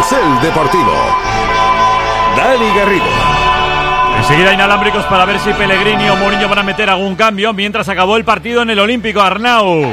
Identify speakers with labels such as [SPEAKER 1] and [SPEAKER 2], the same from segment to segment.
[SPEAKER 1] Carrusel Deportivo. Dani Garrido.
[SPEAKER 2] Enseguida inalámbricos para ver si Pellegrini o Mourinho van a meter algún cambio mientras acabó el partido en el Olímpico. Arnau.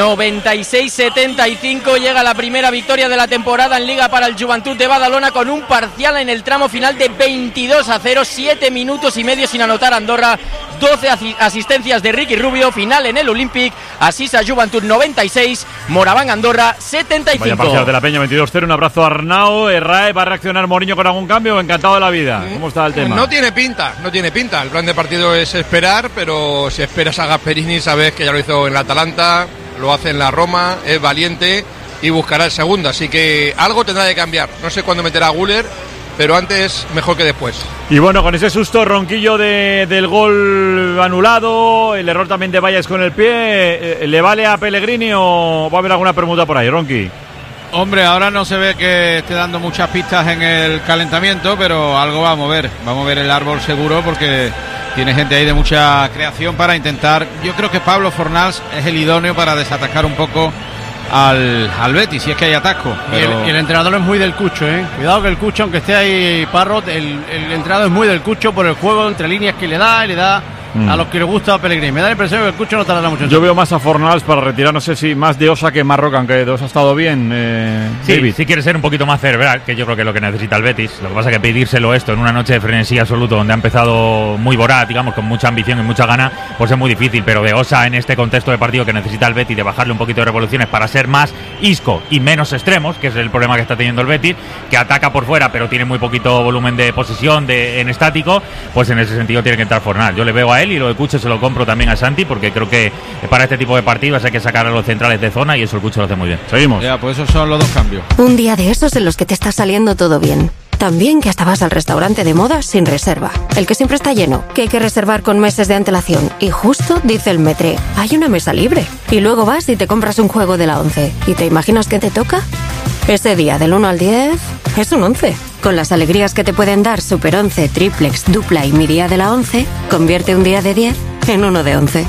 [SPEAKER 3] 96-75, llega la primera victoria de la temporada en Liga para el Joventut de Badalona con un parcial en el tramo final de 22-0, 7 minutos y medio sin anotar Andorra, 12 asistencias de Ricky Rubio, final en el Olímpic, Asisa Joventut 96, Moraván Andorra 75.
[SPEAKER 2] Vaya parcial de la Peña 22-0, un abrazo a Arnau. Rae, ¿va a reaccionar Mourinho con algún cambio o encantado de la vida? ¿Cómo está el tema?
[SPEAKER 4] No tiene pinta. El plan de partido es esperar, pero si esperas a Gasperini sabes que ya lo hizo en la Atalanta, lo hace en la Roma, es valiente y buscará el segundo, así que algo tendrá que cambiar. No sé cuándo meterá a Güler, pero antes mejor que después.
[SPEAKER 2] Y bueno, con ese susto ronquillo del gol anulado, el error también de Valles con el pie, ¿le vale a Pellegrini o va a haber alguna permuta por ahí, Ronqui?
[SPEAKER 5] Hombre, ahora no se ve que esté dando muchas pistas en el calentamiento, pero algo va a mover el árbol seguro, porque tiene gente ahí de mucha creación para intentar. Yo creo que Pablo Fornals es el idóneo para desatacar un poco al Betis, si es que hay atasco.
[SPEAKER 6] Pero... Y el entrenador es muy del Cucho, cuidado que el Cucho, aunque esté ahí Parrot, el entrenador es muy del Cucho por el juego entre líneas que le da a los que le gusta a Pellegrini. Me da la impresión que el Cucho no tardará mucho.
[SPEAKER 2] Yo veo más a Fornals para retirar, no sé si más de Osa que Marroca, aunque de Osa ha estado bien.
[SPEAKER 7] Sí quiere ser un poquito más cerebral, que yo creo que es lo que necesita el Betis. Lo que pasa es que pedírselo esto en una noche de frenesí absoluto, donde ha empezado muy voraz, digamos, con mucha ambición y mucha gana, pues es muy difícil. Pero de Osa, en este contexto de partido que necesita el Betis, de bajarle un poquito de revoluciones para ser más isco y menos extremos, que es el problema que está teniendo el Betis, que ataca por fuera pero tiene muy poquito volumen de posesión en estático, pues en ese sentido tiene que entrar Fornals. Yo le veo a él, y lo de Cucho se lo compro también a Santi, porque creo que para este tipo de partidos hay que sacar a los centrales de zona, y eso el Cucho lo hace muy bien.
[SPEAKER 2] Seguimos.
[SPEAKER 5] Ya, pues esos son los dos cambios.
[SPEAKER 8] Un día de esos en los que te está saliendo todo bien. También que hasta vas al restaurante de moda sin reserva. El que siempre está lleno, que hay que reservar con meses de antelación. Y justo dice el Metre, hay una mesa libre. Y luego vas y te compras un juego de la 11. ¿Y te imaginas qué te toca? Ese día del 1 al 10 es un 11. Con las alegrías que te pueden dar Super 11, Triplex, Dupla y Mi Día de la 11, convierte un día de 10 en uno de 11.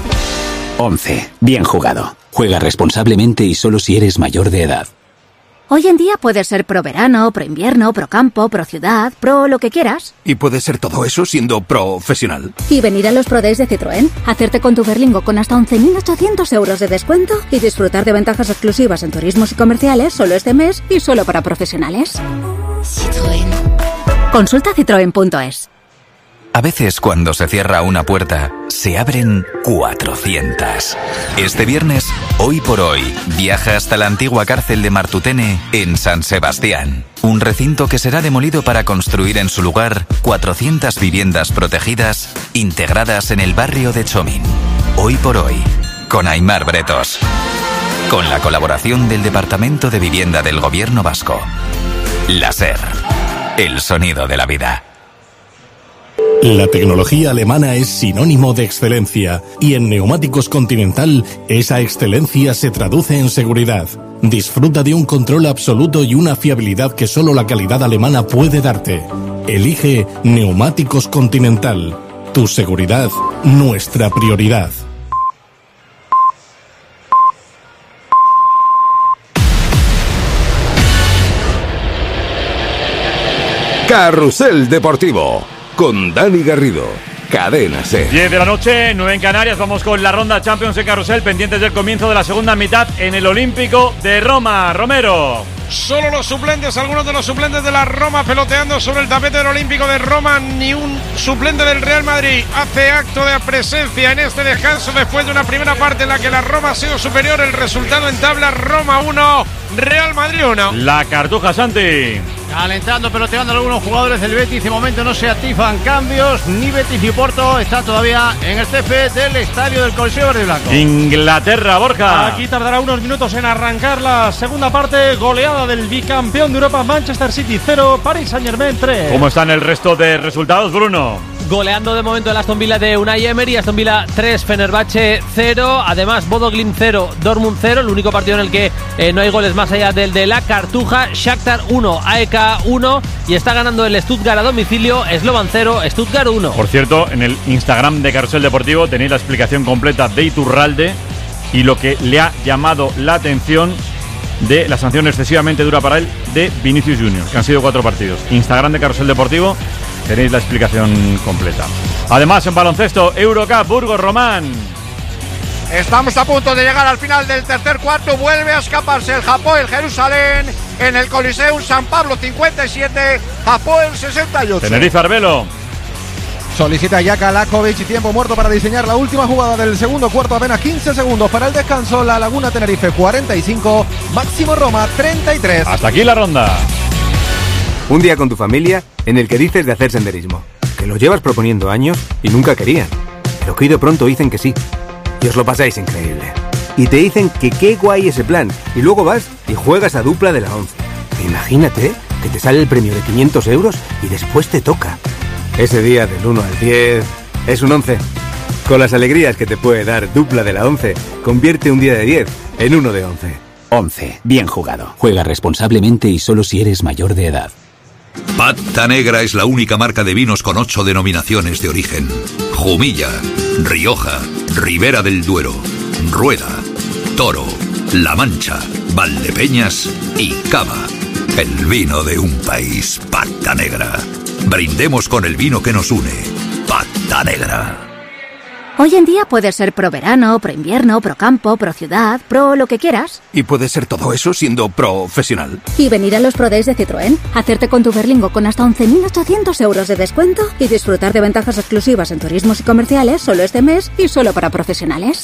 [SPEAKER 9] 11. Bien jugado. Juega responsablemente y solo si eres mayor de edad.
[SPEAKER 10] Hoy en día puedes ser pro verano, pro invierno, pro campo, pro ciudad, pro lo que quieras.
[SPEAKER 1] ¿Y puedes ser todo eso siendo profesional?
[SPEAKER 10] Y venir a los Pro Days de Citroën, hacerte con tu Berlingo con hasta 11.800 euros de descuento y disfrutar de ventajas exclusivas en turismos y comerciales solo este mes y solo para profesionales.
[SPEAKER 11] Citroën.
[SPEAKER 10] Consulta citroen.es.
[SPEAKER 12] A veces cuando se cierra una puerta, se abren 400. Este viernes, Hoy por Hoy, viaja hasta la antigua cárcel de Martutene en San Sebastián. Un recinto que será demolido para construir en su lugar 400 viviendas protegidas integradas en el barrio de Chomin. Hoy por Hoy, con Aimar Bretos. Con la colaboración del Departamento de Vivienda del Gobierno Vasco. La SER, el sonido de la vida.
[SPEAKER 13] La tecnología alemana es sinónimo de excelencia y en Neumáticos Continental esa excelencia se traduce en seguridad. Disfruta de un control absoluto y una fiabilidad que solo la calidad alemana puede darte. Elige Neumáticos Continental. Tu seguridad, nuestra prioridad.
[SPEAKER 1] Carrusel Deportivo con Dani Garrido, Cadena SER.
[SPEAKER 2] 10 de la noche, 9 en Canarias. Vamos con la ronda Champions en Carrusel, pendientes del comienzo de la segunda mitad en el Olímpico de Roma. Romero.
[SPEAKER 14] Solo los suplentes, algunos de los suplentes de la Roma peloteando sobre el tapete del Olímpico de Roma. Ni un suplente del Real Madrid hace acto de presencia en este descanso después de una primera parte en la que la Roma ha sido superior. El resultado en tabla: Roma 1, Real Madrid 1.
[SPEAKER 2] La Cartuja, Santi.
[SPEAKER 6] Calentando, peloteando algunos jugadores del Betis. De momento no se activan cambios. Ni Betis ni Porto está todavía en el césped del estadio del Coliseo Verde y Blanco.
[SPEAKER 2] Inglaterra, Borja.
[SPEAKER 15] Aquí tardará unos minutos en arrancar la segunda parte. Goleada del bicampeón de Europa, Manchester City 0, Paris Saint-Germain 3.
[SPEAKER 2] ¿Cómo están el resto de resultados, Bruno?
[SPEAKER 3] Goleando de momento el Aston Villa de Unai Emery. Aston Villa 3, Fenerbahce 0. Además, Bodo Glimt 0, Dortmund 0. El único partido en el que no hay goles más allá del de la Cartuja. Shakhtar 1, AEK 1. Y está ganando el Stuttgart a domicilio. Slovan 0, Stuttgart 1.
[SPEAKER 2] Por cierto, en el Instagram de Carrusel Deportivo tenéis la explicación completa de Iturralde y lo que le ha llamado la atención de la sanción excesivamente dura para él de Vinicius Junior, que han sido 4 partidos. Instagram de Carrusel Deportivo, tenéis la explicación completa. Además, en baloncesto, Eurocup, Burgos Román.
[SPEAKER 11] Estamos a punto de llegar al final del tercer cuarto. Vuelve a escaparse el Hapoel Jerusalén en el Coliseum San Pablo 57, Hapoel 68.
[SPEAKER 2] Tenerife Arbelo.
[SPEAKER 16] Solicita ya Kalakovic y tiempo muerto para diseñar la última jugada del segundo cuarto. Apenas 15 segundos para el descanso. La Laguna Tenerife 45, Máximo Roma 33.
[SPEAKER 2] Hasta aquí la ronda.
[SPEAKER 17] Un día con tu familia en el que dices de hacer senderismo, que lo llevas proponiendo años y nunca querían, pero que hoy de pronto dicen que sí. Y os lo pasáis increíble. Y te dicen que qué guay ese plan. Y luego vas y juegas a dupla de la 11. Imagínate que te sale el premio de 500 euros y después te toca. Ese día del 1 al 10 es un 11. Con las alegrías que te puede dar dupla de la 11, convierte un día de 10 en uno de 11.
[SPEAKER 9] 11. Bien jugado. Juega responsablemente y solo si eres mayor de edad.
[SPEAKER 18] Pata Negra es la única marca de vinos con 8 denominaciones de origen. Jumilla, Rioja, Ribera del Duero, Rueda, Toro, La Mancha, Valdepeñas y Cava. El vino de un país, Pata Negra. Brindemos con el vino que nos une, Pata Negra.
[SPEAKER 10] Hoy en día puedes ser pro verano, pro invierno, pro campo, pro ciudad, pro lo que quieras.
[SPEAKER 1] Y puede ser todo eso siendo profesional.
[SPEAKER 10] Y venir a los Pro Days de Citroën, hacerte con tu Berlingo con hasta 11.800 euros de descuento y disfrutar de ventajas exclusivas en turismos y comerciales solo este mes y solo para profesionales.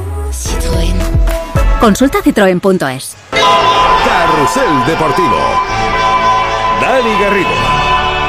[SPEAKER 10] Citroën. Consulta citroen.es.
[SPEAKER 1] Carrusel Deportivo. Dani Garrido.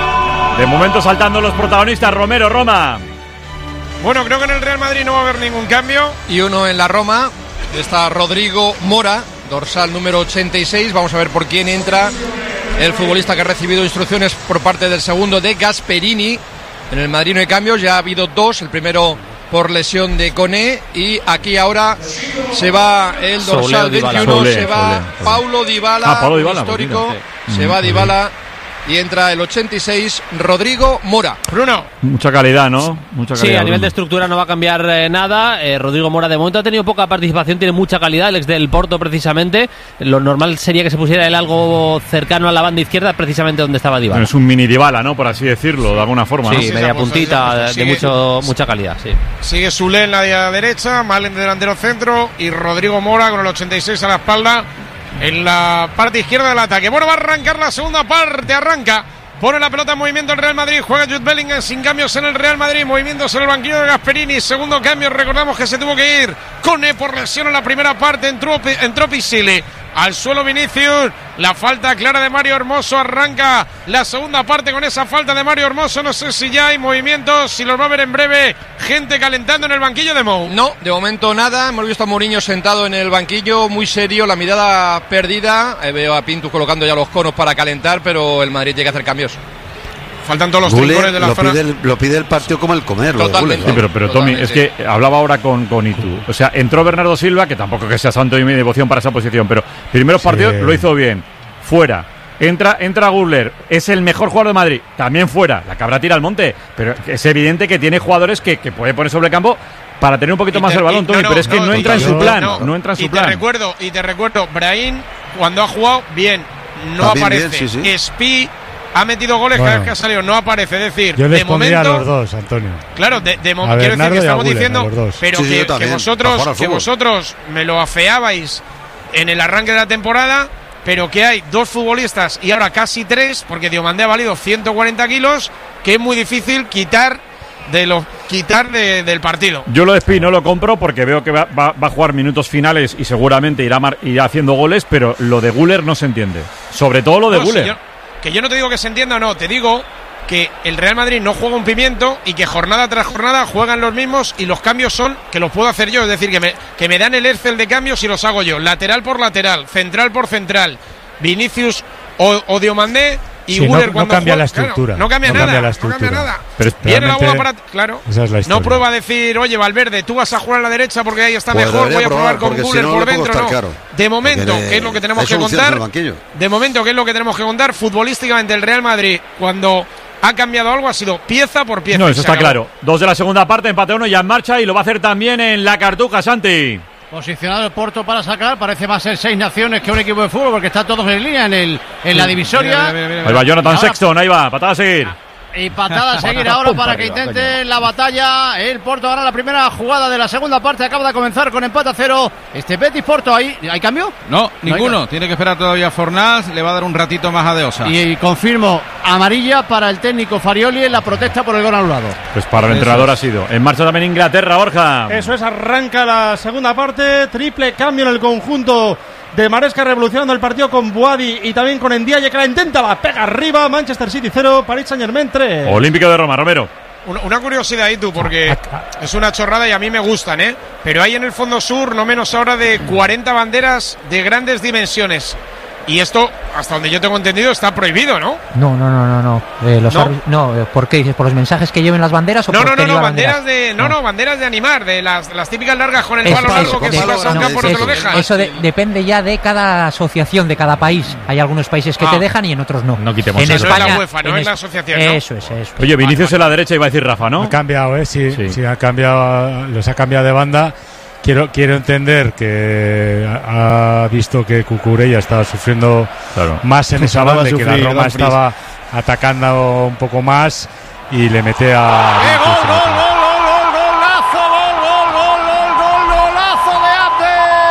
[SPEAKER 2] De momento saltando los protagonistas, Romero, Roma.
[SPEAKER 14] Bueno, creo que en el Real Madrid no va a haber ningún cambio.
[SPEAKER 4] Y uno en la Roma, está Rodrigo Mora, dorsal número 86. Vamos a ver por quién entra el futbolista que ha recibido instrucciones por parte del segundo de Gasperini. En el Madrid no hay cambios, ya ha habido 2, el primero por lesión de Koné, y aquí ahora se va el dorsal 21, se va Paulo Dybala,
[SPEAKER 2] Paulo Dybala,
[SPEAKER 4] histórico, se va Dybala. Y entra el 86, Rodrigo Mora.
[SPEAKER 14] Bruno.
[SPEAKER 2] Mucha calidad, ¿no? Mucha calidad.
[SPEAKER 19] Sí, a nivel
[SPEAKER 2] Bruno.
[SPEAKER 19] de estructura no va a cambiar nada. Rodrigo Mora de momento ha tenido poca participación, tiene mucha calidad, el ex del Porto precisamente. Lo normal sería que se pusiera él algo cercano a la banda izquierda, precisamente donde estaba Dybala.
[SPEAKER 2] Es un mini Dybala, ¿no? Por así decirlo, de alguna forma.
[SPEAKER 19] Sí,
[SPEAKER 2] ¿no?
[SPEAKER 19] media puntita, de mucha calidad, sí.
[SPEAKER 14] Sigue Soulé en la derecha, Malen de delantero centro y Rodrigo Mora con el 86 a la espalda en la parte izquierda del ataque. Bueno, va a arrancar la segunda parte, arranca. Pone la pelota en movimiento el Real Madrid, juega Jude Bellingham sin cambios en el Real Madrid, movimientos en el banquillo de Gasperini, segundo cambio, recordamos que se tuvo que ir Koné por lesión en la primera parte, entró Pisile, al suelo Vinicius, la falta clara de Mario Hermoso, arranca la segunda parte con esa falta de Mario Hermoso, no sé si ya hay movimientos, si los va a ver en breve, gente calentando en el banquillo de Mou.
[SPEAKER 4] No, de momento nada, hemos visto a Mourinho sentado en el banquillo, muy serio, la mirada perdida, veo a Pintus colocando ya los conos para calentar, pero el Madrid tiene que hacer cambios.
[SPEAKER 14] Faltan todos los trincones de la zona.
[SPEAKER 20] Lo pide el partido como el comer.
[SPEAKER 4] Totalmente.
[SPEAKER 2] Sí, pero Tommy, es que hablaba ahora con Itu. O sea, entró Bernardo Silva, que tampoco que sea santo de mi devoción para esa posición, pero primeros partidos lo hizo bien. Fuera. Entra Gurler, es el mejor jugador de Madrid, también fuera. La cabra tira al monte, pero es evidente que tiene jugadores que puede poner sobre el campo para tener un poquito más el balón, Tommy, pero es que no entra en su plan. No entra en su plan.
[SPEAKER 14] Te recuerdo, Brahim, cuando ha jugado bien, no
[SPEAKER 20] también
[SPEAKER 14] aparece.
[SPEAKER 20] Bien, sí.
[SPEAKER 14] Spi ha metido goles cada vez que ha salido, no aparece. Es decir,
[SPEAKER 21] yo les
[SPEAKER 14] de
[SPEAKER 21] pondría
[SPEAKER 14] momento.
[SPEAKER 21] A los dos, Antonio.
[SPEAKER 14] Claro, de momento quiero decir que estamos diciendo, pero que vosotros me lo afeabais en el arranque de la temporada, pero que hay 2 futbolistas y ahora casi 3, porque Diomandé ha valido 140 kilos, que es muy difícil quitar del partido.
[SPEAKER 2] Yo lo de Spi no lo compro porque veo que va a jugar minutos finales y seguramente irá haciendo goles, pero lo de Güler no se entiende. Sobre todo lo de Güler.
[SPEAKER 14] Que yo no te digo que se entienda o no, te digo que el Real Madrid no juega un pimiento y que jornada tras jornada juegan los mismos y los cambios son que los puedo hacer yo, es decir, que me dan el Excel de cambios y los hago yo, lateral por lateral, central por central, Vinicius o Diomandé y Güler cuando
[SPEAKER 21] cambia
[SPEAKER 14] juega,
[SPEAKER 21] la estructura.
[SPEAKER 14] Claro, no cambia nada.
[SPEAKER 2] Pero
[SPEAKER 14] viene la bola para, claro.
[SPEAKER 21] Esa es la historia.
[SPEAKER 14] No prueba a decir, oye, Valverde, tú vas a jugar a la derecha porque ahí está mejor, voy a probar con Güler por dentro, no.
[SPEAKER 20] Claro.
[SPEAKER 14] De momento, ¿qué es lo que tenemos que contar? De momento, ¿qué es lo que tenemos que contar? Futbolísticamente el Real Madrid, cuando ha cambiado algo, ha sido pieza por pieza.
[SPEAKER 2] No, eso está claro. 2 de la segunda parte, empate 1 ya en marcha y lo va a hacer también en la Cartuja, Santi.
[SPEAKER 6] Posicionado el Porto para sacar, parece más ser 6 naciones que un equipo de fútbol, porque están todos en línea en la divisoria.
[SPEAKER 2] Ahí va Jonathan Sexton, ahí va, patada a seguir.
[SPEAKER 6] Y patada a seguir ahora para que intente la batalla. El Porto gana la primera jugada de la segunda parte. Acaba de comenzar con empate a 0. Betis Porto, ¿hay cambio?
[SPEAKER 5] No, ninguno. Tiene que esperar todavía Fornals. Le va a dar un ratito más a De Osa.
[SPEAKER 6] Y confirmo, amarilla para el técnico Farioli en la protesta por el gol anulado.
[SPEAKER 2] Pues para el entrenador ha sido. En marcha también Inglaterra, Borja.
[SPEAKER 15] Eso es, arranca la segunda parte. Triple cambio en el conjunto de Maresca, revolucionando el partido con Boadi y también con Ndiaye, que la intenta, la pega arriba. Manchester City 0, Paris Saint-Germain 3.
[SPEAKER 2] Olímpico de Roma, Romero.
[SPEAKER 14] Una curiosidad, tú, porque es una chorrada y a mí me gustan, pero hay en el fondo sur no menos ahora de 40 banderas de grandes dimensiones. Y esto, hasta donde yo tengo entendido, está prohibido, ¿no?
[SPEAKER 21] No. ¿Por qué dices? ¿Por los mensajes que lleven las banderas o por qué
[SPEAKER 14] no, banderas de banderas de animar, de las típicas largas con el palo largo que se pasa un campo no te lo dejan.
[SPEAKER 21] Eso depende ya de cada asociación, de cada país. Hay algunos países que te dejan y en otros no.
[SPEAKER 2] No quitemos
[SPEAKER 21] en
[SPEAKER 2] eso.
[SPEAKER 21] España,
[SPEAKER 14] es la UEFA, no es la asociación, ¿no?
[SPEAKER 21] Eso es.
[SPEAKER 2] Oye, Vinicius en la derecha iba a decir Rafa, ¿no?
[SPEAKER 22] Ha cambiado, sí, ha cambiado, los ha cambiado de banda. Quiero entender que ha visto que Cucurella estaba sufriendo más en esa banda, que la Roma estaba atacando un poco más y le mete a...
[SPEAKER 11] ¡Golazo de Abde!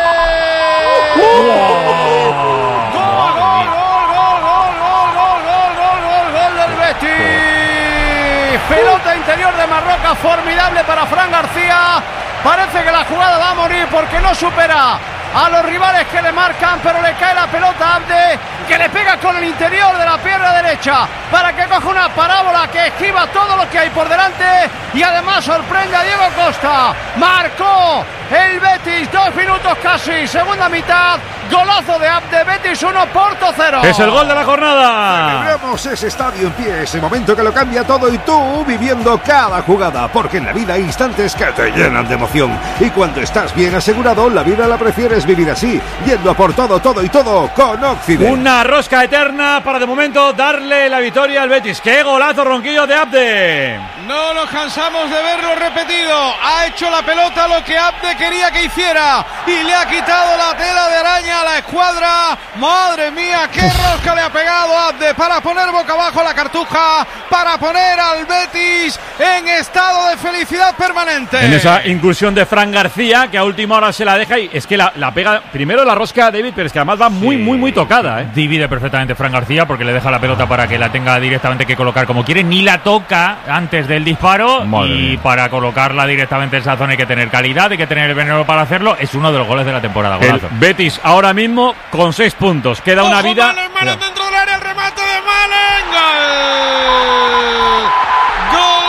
[SPEAKER 11] ¡Gol del Betis! Pelota interior de Marroca, formidable para Fran García. Parece que la jugada va a morir porque no supera a los rivales que le marcan, pero le cae la pelota a Abde, que le pega con el interior de la pierna derecha para que coja una parábola que esquiva todo lo que hay por delante y además sorprende a Diego Costa. Marcó el Betis, 2 minutos casi, segunda mitad, golazo de Abde. Betis 1, Porto 0.
[SPEAKER 2] Es el gol de la jornada.
[SPEAKER 1] Celebremos ese estadio en pie, ese momento que lo cambia todo y tú viviendo cada jugada, porque en la vida hay instantes que te llenan de emoción y cuando estás bien asegurado, la vida la prefieres vivir así, yendo a por todo y todo con Occident.
[SPEAKER 2] Una rosca eterna para de momento darle la victoria al Betis. ¡Qué golazo, Ronquillo, de Abde!
[SPEAKER 5] No nos cansamos de verlo repetido. Ha hecho la pelota lo que Abde quería que hiciera y le ha quitado la tela de araña a la escuadra. Madre mía, qué rosca le ha pegado Abde para poner boca abajo la cartuja, para poner al Betis en estado de felicidad permanente.
[SPEAKER 2] En esa incursión de Fran García, que a última hora se la deja y es que la pega primero la rosca a David, pero es que además va muy tocada.
[SPEAKER 7] Divide perfectamente Fran García porque le deja la pelota para que la tenga directamente que colocar como quiere, ni la toca antes del disparo. Madre y mía. Para colocarla directamente en esa zona hay que tener calidad, hay que tener el veneno para hacerlo. Es uno de los goles de la temporada. Golazo.
[SPEAKER 2] El Betis ahora mismo con 6 puntos, queda una vida.
[SPEAKER 14] Malen dentro del área, el remate de Malen. ¡Gol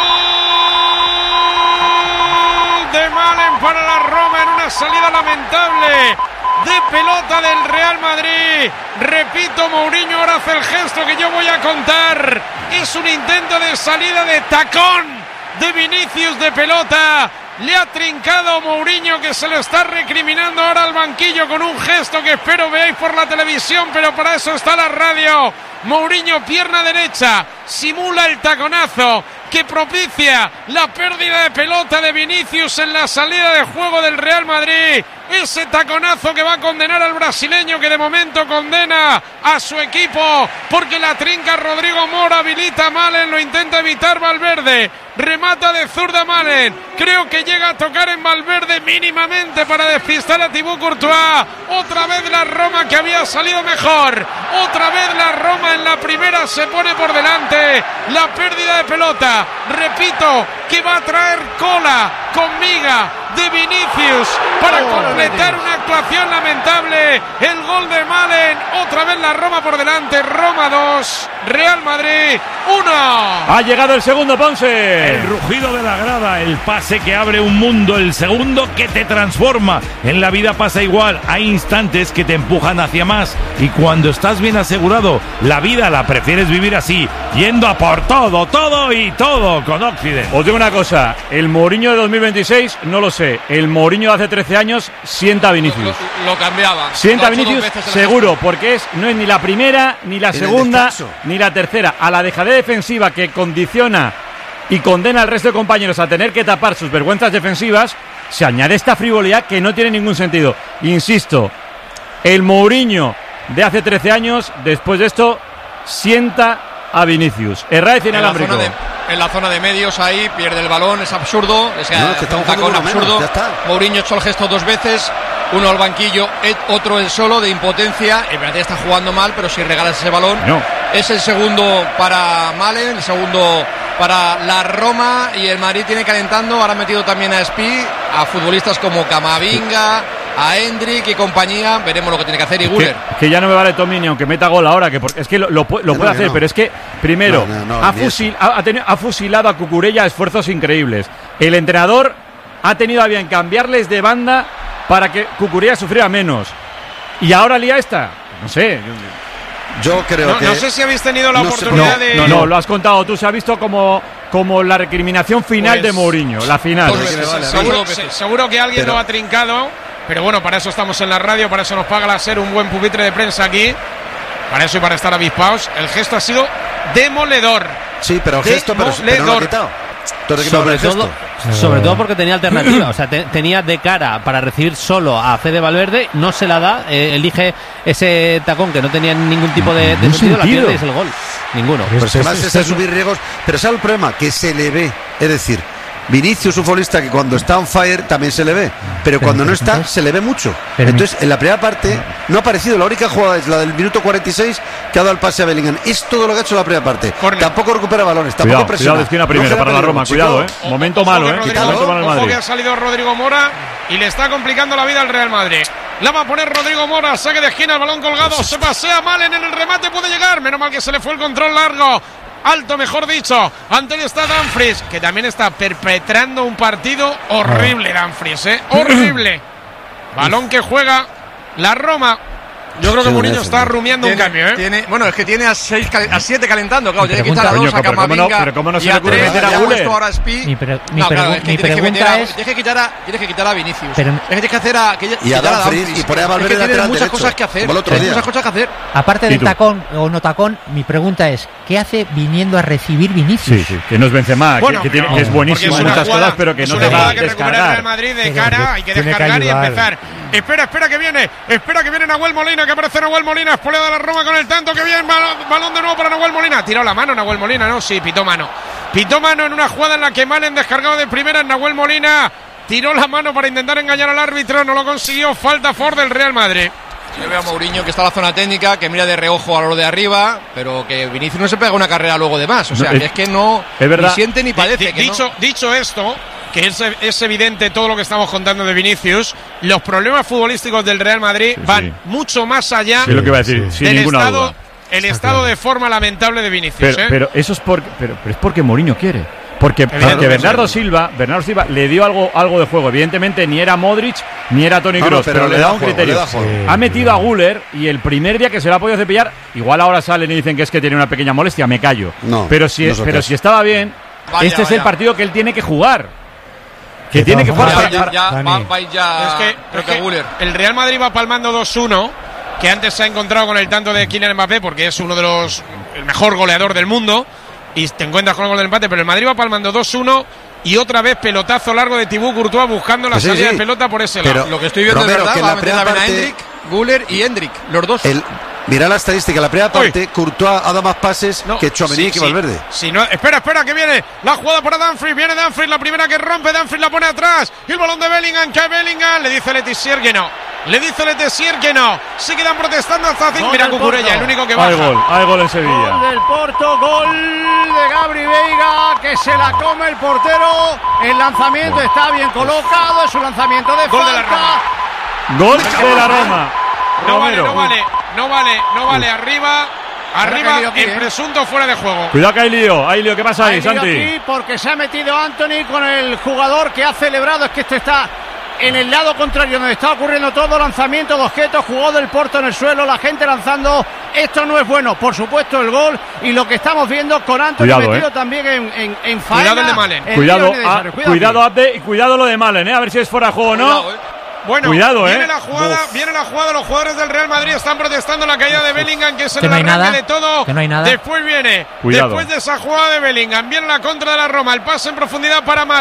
[SPEAKER 14] de Malen para la Roma en una salida lamentable de pelota del Real Madrid! Repito, Mourinho ahora hace el gesto que yo voy a contar. Es un intento de salida de tacón de Vinicius de pelota. Le ha trincado Mourinho, que se lo está recriminando ahora al banquillo con un gesto que espero veáis por la televisión, pero para eso está la radio. Mourinho, pierna derecha, simula el taconazo que propicia la pérdida de pelota de Vinicius en la salida de juego del Real Madrid. Ese taconazo que va a condenar al brasileño, que de momento condena a su equipo porque la trinca Rodrigo Mora, habilita a Malen, lo intenta evitar Valverde, remata de zurda Malen, creo que llega a tocar en Valverde mínimamente para despistar a Thibaut Courtois. Otra vez la Roma, que había salido mejor, otra vez la Roma en la primera se pone por delante. La pérdida de pelota, repito, que va a traer cola con miga de Vinicius para completar una actuación lamentable. El gol de Malen, otra vez la Roma por delante. Roma 2, Real Madrid 1.
[SPEAKER 2] Ha llegado el segundo, Ponce.
[SPEAKER 23] El rugido de la grada, el pase que abre un mundo, el segundo que te transforma. En la vida pasa igual, hay instantes que te empujan hacia más y cuando estás bien asegurado, la vida la prefieres vivir así, yendo a por todo con Occident.
[SPEAKER 2] Os digo una cosa, el Mourinho de 2026 no lo sé, el Mourinho de hace 13 años sienta a Vinicius.
[SPEAKER 4] Lo cambiaba.
[SPEAKER 2] Sienta a Vinicius seguro, porque no es ni la primera, ni la segunda, ni la tercera. A la dejadez defensiva que condiciona y condena al resto de compañeros a tener que tapar sus vergüenzas defensivas, se añade esta frivolidad que no tiene ningún sentido. Insisto, el Mourinho de hace 13 años, después de esto, sienta a Vinicius. Herráez inalámbrico.
[SPEAKER 4] En la zona de medios ahí, pierde el balón, es absurdo. Es un tacón absurdo. Mourinho echó el gesto 2 veces, uno al banquillo, otro el solo de impotencia. El Betis está jugando mal, pero si regalas ese balón, es el segundo para Malen, el segundo para la Roma, y el Madrid tiene calentando. Ahora ha metido también a Spi, a futbolistas como Camavinga, a Hendrik y compañía. Veremos lo que tiene que hacer. Y Güler,
[SPEAKER 2] que ya no me vale Tomini aunque meta gol ahora, que es que lo puede hacer, pero es que primero ha fusilado a Cucurella a esfuerzos increíbles. El entrenador ha tenido a bien cambiarles de banda para que Cucurella sufriera menos, y ahora lía esta, no sé.
[SPEAKER 14] Yo creo que... No sé si habéis tenido la oportunidad de...
[SPEAKER 2] No, lo has contado tú. Se ha visto como la recriminación final de Mourinho, la final.
[SPEAKER 14] Seguro que alguien lo ha trincado, pero bueno, para eso estamos en la radio, para eso nos paga la SER un buen pupitre de prensa aquí, para eso y para estar avispados. El gesto ha sido demoledor.
[SPEAKER 20] Sí, pero el gesto, pero no lo ha quitado.
[SPEAKER 19] Sobre todo porque tenía alternativa, o sea, tenía de cara para recibir solo a Fede Valverde, no se la da, elige ese tacón que no tenía ningún tipo de sentido, la pierde y es el gol. Ninguno.
[SPEAKER 20] Pero es que además es subir riesgos, pero ¿sabe el problema? Que se le ve, es decir, Vinicius, un futbolista que cuando está on fire también se le ve, pero cuando no está se le ve mucho. Entonces, en la primera parte no ha aparecido. La única jugada es la del minuto 46 que ha dado el pase a Bellingham. Es todo lo que ha hecho en la primera parte. Tampoco recupera balones, tampoco presiona.
[SPEAKER 2] Cuidado, esquina primera para la Roma, cuidado, Momento malo,
[SPEAKER 14] Ojo que ha salido Rodrigo Mora y le está complicando la vida al Real Madrid. La va a poner Rodrigo Mora, saque de esquina, el balón colgado, se pasea Malen en el remate, puede llegar. Menos mal que se le fue el control largo. Alto, mejor dicho. Ante él está Dumfries, que también está perpetrando un partido horrible. Dumfries, horrible. Balón que juega la Roma. Yo creo que Mourinho está rumiando un cambio,
[SPEAKER 4] Bueno, es que tiene a 7 calentando, claro. Tiene que quitar a 2 a Camavinga.
[SPEAKER 2] Pero cómo no se le ocurre meter a Güler.
[SPEAKER 21] Mi pregunta es...
[SPEAKER 4] Tienes que quitar a Vinicius.
[SPEAKER 21] Tienes
[SPEAKER 4] que hacer a
[SPEAKER 20] Dumfries y poner a Valverde lateral derecho.
[SPEAKER 4] Muchas cosas que hacer. Muchas cosas que hacer.
[SPEAKER 21] Aparte del tacón o no tacón, mi pregunta es, ¿qué hace viniendo a recibir Vinicius?
[SPEAKER 2] Sí, que no es Benzema, que es buenísimo en muchas cosas, pero que no te va a descargar.
[SPEAKER 14] El Madrid de cara, hay que descargar y empezar. Espera que viene Nahuel Molina, que aparece Nahuel Molina, espoleada de la Roma con el tanto, que bien, balón de nuevo para Nahuel Molina. Tiró la mano Nahuel Molina, ¿no? Sí, pitó mano en una jugada en la que Malen, descargado de primera, Nahuel Molina tiró la mano para intentar engañar al árbitro, no lo consiguió. Falta Ford del Real Madrid.
[SPEAKER 4] Yo veo a Mourinho que está en la zona técnica, que mira de reojo a lo de arriba, pero que Vinicius no se pega una carrera luego de más. O sea, es que no ni siente ni padece.
[SPEAKER 14] Dicho esto, que es evidente todo lo que estamos contando de Vinicius, los problemas futbolísticos del Real Madrid van mucho más allá
[SPEAKER 2] lo que iba a decir, sin ninguna duda.
[SPEAKER 14] El estado de forma lamentable de Vinicius.
[SPEAKER 2] Pero eso es porque Mourinho quiere. Porque Bernardo Silva le dio algo de juego. Evidentemente ni era Modric ni era Toni Kroos, pero le da un criterio. Ha metido a Güler y el primer día que se lo ha podido cepillar, igual ahora salen y dicen que es que tiene una pequeña molestia, me callo. Pero si estaba bien, este es el partido que él tiene que jugar. Que tiene que jugar
[SPEAKER 14] Es que el Real Madrid va palmando 2-1, que antes se ha encontrado con el tanto de Kylian Mbappé, porque es uno de el mejor goleador del mundo, y te encuentras con el gol del empate, pero el Madrid va palmando 2-1 y otra vez pelotazo largo de Thibaut Courtois buscando la salida de pelota por ese lado.
[SPEAKER 4] Lo que estoy viendo es verdad, que va a meter a Hendrik, Güler y Hendrik, los dos.
[SPEAKER 20] Mira la estadística, la primera parte, Courtois ha dado más pases que Tchouaméni y Valverde.
[SPEAKER 14] Espera, que viene la jugada para Dumfries, viene Dumfries, la primera que rompe, Dumfries la pone atrás, y el balón de Bellingham, que Bellingham, le dice Letizia que no, se quedan protestando hasta 5, mira Cucurella, el único que baja.
[SPEAKER 2] Hay gol en Sevilla.
[SPEAKER 11] Gol del Porto, gol de Gabri Veiga, que se la come el portero, el lanzamiento está bien colocado, es un lanzamiento de falta.
[SPEAKER 2] Gol de la Roma.
[SPEAKER 14] No vale, arriba el presunto fuera de juego.
[SPEAKER 2] Cuidado que hay lío, ¿qué pasa ahí, Santi?
[SPEAKER 11] Aquí porque se ha metido Anthony con el jugador que ha celebrado, es que esto está en el lado contrario donde está ocurriendo todo, lanzamiento de objetos, jugó del Porto en el suelo, la gente lanzando, esto no es bueno, por supuesto el gol y lo que estamos viendo con Anthony metido también en faena.
[SPEAKER 14] Cuidado el de Malen.
[SPEAKER 2] Cuidado Abde y cuidado lo de Malen, a ver si es fuera de juego o no.
[SPEAKER 14] Bueno,
[SPEAKER 2] cuidado,
[SPEAKER 14] viene la jugada, los jugadores del Real Madrid están protestando la caída de Bellingham, que es el arranque de todo.
[SPEAKER 21] Que no hay nada.
[SPEAKER 14] Después de esa jugada de Bellingham, viene la contra de la Roma, el pase en profundidad para Malen.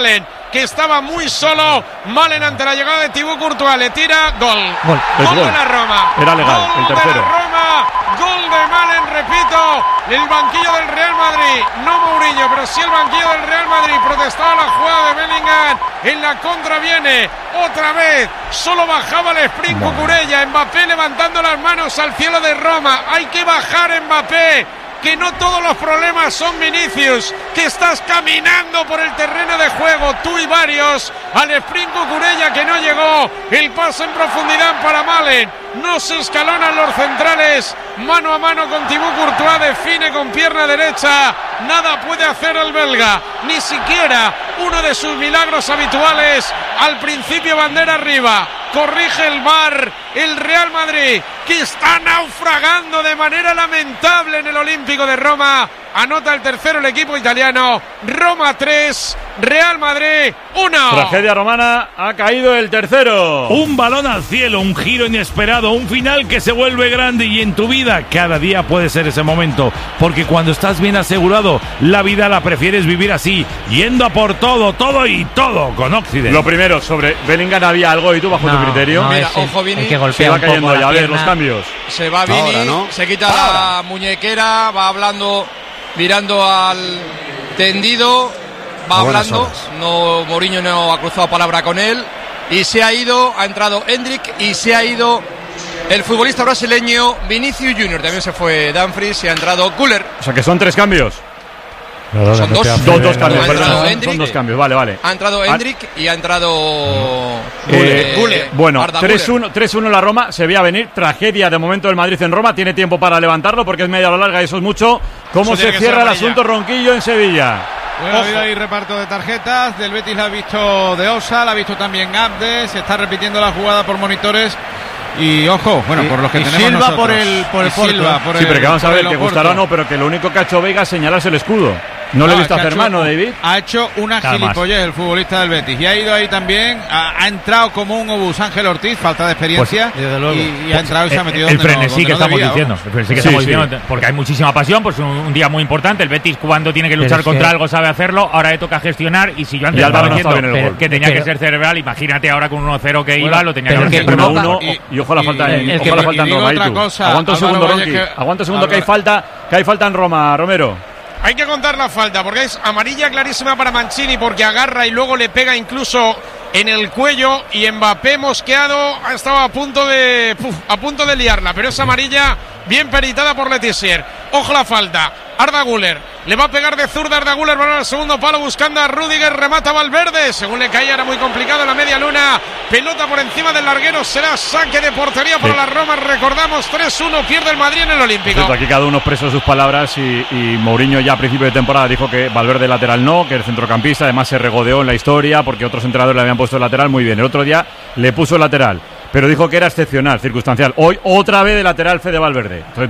[SPEAKER 14] que estaba muy solo. Malen ante la llegada de Thibaut Courtois, le tira, gol de la Roma.
[SPEAKER 2] Era legal,
[SPEAKER 14] gol
[SPEAKER 2] el tercero.
[SPEAKER 14] De la Roma, gol de Malen, repito, el banquillo del Real Madrid, no Mourinho, pero sí el banquillo del Real Madrid, protestaba la jugada de Bellingham, en la contra viene otra vez, solo bajaba el sprint Cucurella, Mbappé levantando las manos al cielo de Roma, hay que bajar Mbappé, que no todos los problemas son Vinicius, que estás caminando por el terreno de juego, tú y varios, al sprint Cucurella que no llegó, el pase en profundidad para Malen, no se escalonan los centrales, mano a mano con Thibaut Courtois, define con pierna derecha, nada puede hacer el belga, ni siquiera uno de sus milagros habituales, al principio bandera arriba, corrige el VAR, el Real Madrid, que está naufragando de manera lamentable en el Olímpico de Roma, anota el tercero el equipo italiano, Roma 3, Real Madrid 1.
[SPEAKER 2] Tragedia romana, ha caído el tercero.
[SPEAKER 23] Un balón al cielo, un giro inesperado, un final que se vuelve grande, y en tu vida cada día puede ser ese momento, porque cuando estás bien asegurado, la vida la prefieres vivir así, yendo a por todo, todo y todo con Occident.
[SPEAKER 2] Lo primero, sobre Bellingham había algo, y tú bajo tu criterio.
[SPEAKER 3] Mira, ojo Vini,
[SPEAKER 2] se va cayendo ya, a ver los cambios.
[SPEAKER 14] Se va Vini,
[SPEAKER 20] ahora, ¿no?
[SPEAKER 14] se quita la muñequera, va hablando, mirando al tendido, va hablando, no, Mourinho no ha cruzado palabra con él, y se ha ido, ha entrado Endrick y se ha ido el futbolista brasileño Vinicius Junior, también se fue Dumfries y ha entrado Güler.
[SPEAKER 2] O sea que son 3 cambios.
[SPEAKER 14] Son dos
[SPEAKER 2] cambios, perdón, son 2 cambios, vale.
[SPEAKER 14] Ha entrado Endrick y ha entrado
[SPEAKER 2] Güler. Bueno, 3-1 la Roma, se veía venir, tragedia de momento del Madrid en Roma, tiene tiempo para levantarlo porque es media o larga y eso es mucho. ¿Cómo
[SPEAKER 5] eso
[SPEAKER 2] se cierra el asunto Ronquillo en Sevilla?
[SPEAKER 5] Bueno, ha habido ahí reparto de tarjetas, del Betis la ha visto de Osa, la ha visto también Abde, se está repitiendo la jugada por monitores. Y ojo, bueno, por los que tenemos
[SPEAKER 6] Silva
[SPEAKER 5] nosotros.
[SPEAKER 6] por el
[SPEAKER 5] Silva por
[SPEAKER 2] sí, pero que vamos a ver, que
[SPEAKER 5] Oporto.
[SPEAKER 2] gustará o no, pero que lo único que ha hecho Veiga es señalarse el escudo. No le he visto hacer mano, David.
[SPEAKER 5] Ha hecho una
[SPEAKER 2] Nada
[SPEAKER 5] gilipollez el futbolista del Betis. Y ha ido ahí también, ha entrado como un obús Ángel Ortiz, falta de experiencia.
[SPEAKER 7] Pues, desde luego.
[SPEAKER 5] Y ha entrado y se ha metido
[SPEAKER 7] el
[SPEAKER 5] donde
[SPEAKER 7] frenesí
[SPEAKER 5] no,
[SPEAKER 7] que estamos
[SPEAKER 5] debía,
[SPEAKER 7] diciendo. El frenesí que estamos diciendo, porque hay muchísima pasión, pues un día muy importante. El Betis, cuando tiene que luchar contra algo, sabe hacerlo. Ahora le toca gestionar. Y si yo antes estaba diciendo que tenía que ser cerebral, imagínate ahora con 1-0 que iba, lo tenía que hacer
[SPEAKER 2] 1-1. Y ojo la falta en Roma. Aguanta un segundo, Ronqui. Aguanta un segundo, que hay falta en Roma, Romero.
[SPEAKER 14] Hay que contar la falta porque es amarilla clarísima para Mancini, porque agarra y luego le pega incluso en el cuello, y Mbappé mosqueado estaba a punto de liarla, pero es amarilla bien peritada por Letizier. Ojo la falta, Arda Güler le va a pegar de zurda, Arda Güler va al segundo palo buscando a Rüdiger, remata Valverde, según le caía era muy complicado en la media luna, pelota por encima del larguero, será saque de portería para la Roma. Recordamos 3-1, pierde el Madrid en el Olímpico.
[SPEAKER 2] Cierto, aquí cada uno expresó sus palabras y Mourinho ya a principio de temporada dijo que Valverde lateral no, que el centrocampista además se regodeó en la historia porque otros entrenadores le habían puesto el lateral muy bien, el otro día le puso el lateral, pero dijo que era excepcional, circunstancial. Hoy otra vez de lateral Fede Valverde, entonces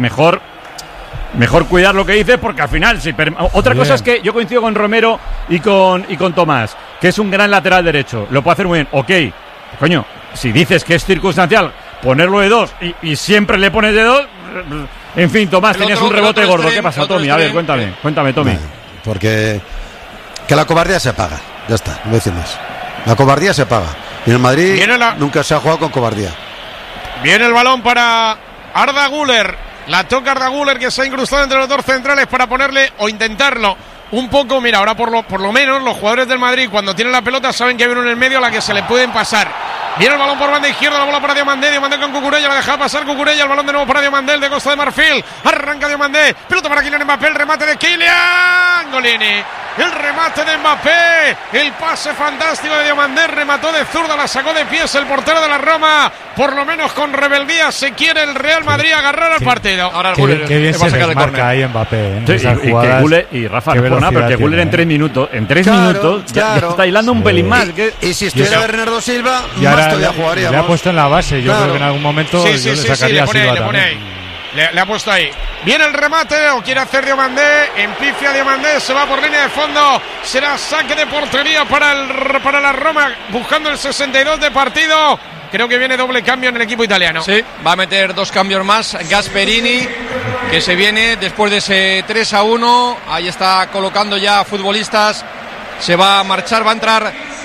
[SPEAKER 2] mejor cuidar lo que dices, porque al final otra cosa es que yo coincido con Romero y con Tomás, que es un gran lateral derecho, lo puede hacer muy bien, ok, coño, si dices que es circunstancial ponerlo de 2 y siempre le pones de 2, en fin, Tomás, tenías un rebote gordo. ¿Qué pasa, Tommy? A ver, cuéntame, Tommy.
[SPEAKER 20] Porque que la cobardía se paga, ya está, no voy a decir más. La cobardía se paga, y en el Madrid nunca se ha jugado con cobardía.
[SPEAKER 14] Viene el balón para Arda Güler, la toca Arda Güler, que se ha incrustado entre los dos centrales para ponerle o intentarlo un poco. Mira, ahora por lo menos los jugadores del Madrid, cuando tienen la pelota, saben que hay uno en el medio a la que se le pueden pasar. Viene el balón por banda izquierda, la bola para Diomandé con Cucurella, la deja pasar Cucurella, el balón de nuevo para Diomandé, el de Costa de Marfil, arranca Diomandé, pelota para Kylian Mbappé, el remate de Kylian Golini, el remate de Mbappé, el pase fantástico de Diomandé, remató de zurda, la sacó de pies el portero de la Roma, por lo menos con rebeldía se quiere el Real Madrid agarrar al partido. Ahora el Güler,
[SPEAKER 22] qué bien se desmarca ahí Mbappé,
[SPEAKER 2] y que Güler y Rafa, pero que Güler en 3 minutos, ya está hilando un pelín más.
[SPEAKER 20] Y si estuviera Bernardo Silva,
[SPEAKER 22] más todavía jugaríamos. Le ha puesto en la base, yo creo que en algún momento le sacaría a Silva también.
[SPEAKER 14] Le ha puesto ahí. Viene el remate, o quiere hacer Diomandé, empifia Diomandé, se va por línea de fondo, será saque de portería para la Roma, buscando el 62 de partido. Creo que viene doble cambio en el equipo italiano. Sí, va a meter 2 cambios más Gasperini, que se viene después de ese 3-1. Ahí está colocando ya futbolistas. Se va a marchar, va a entrar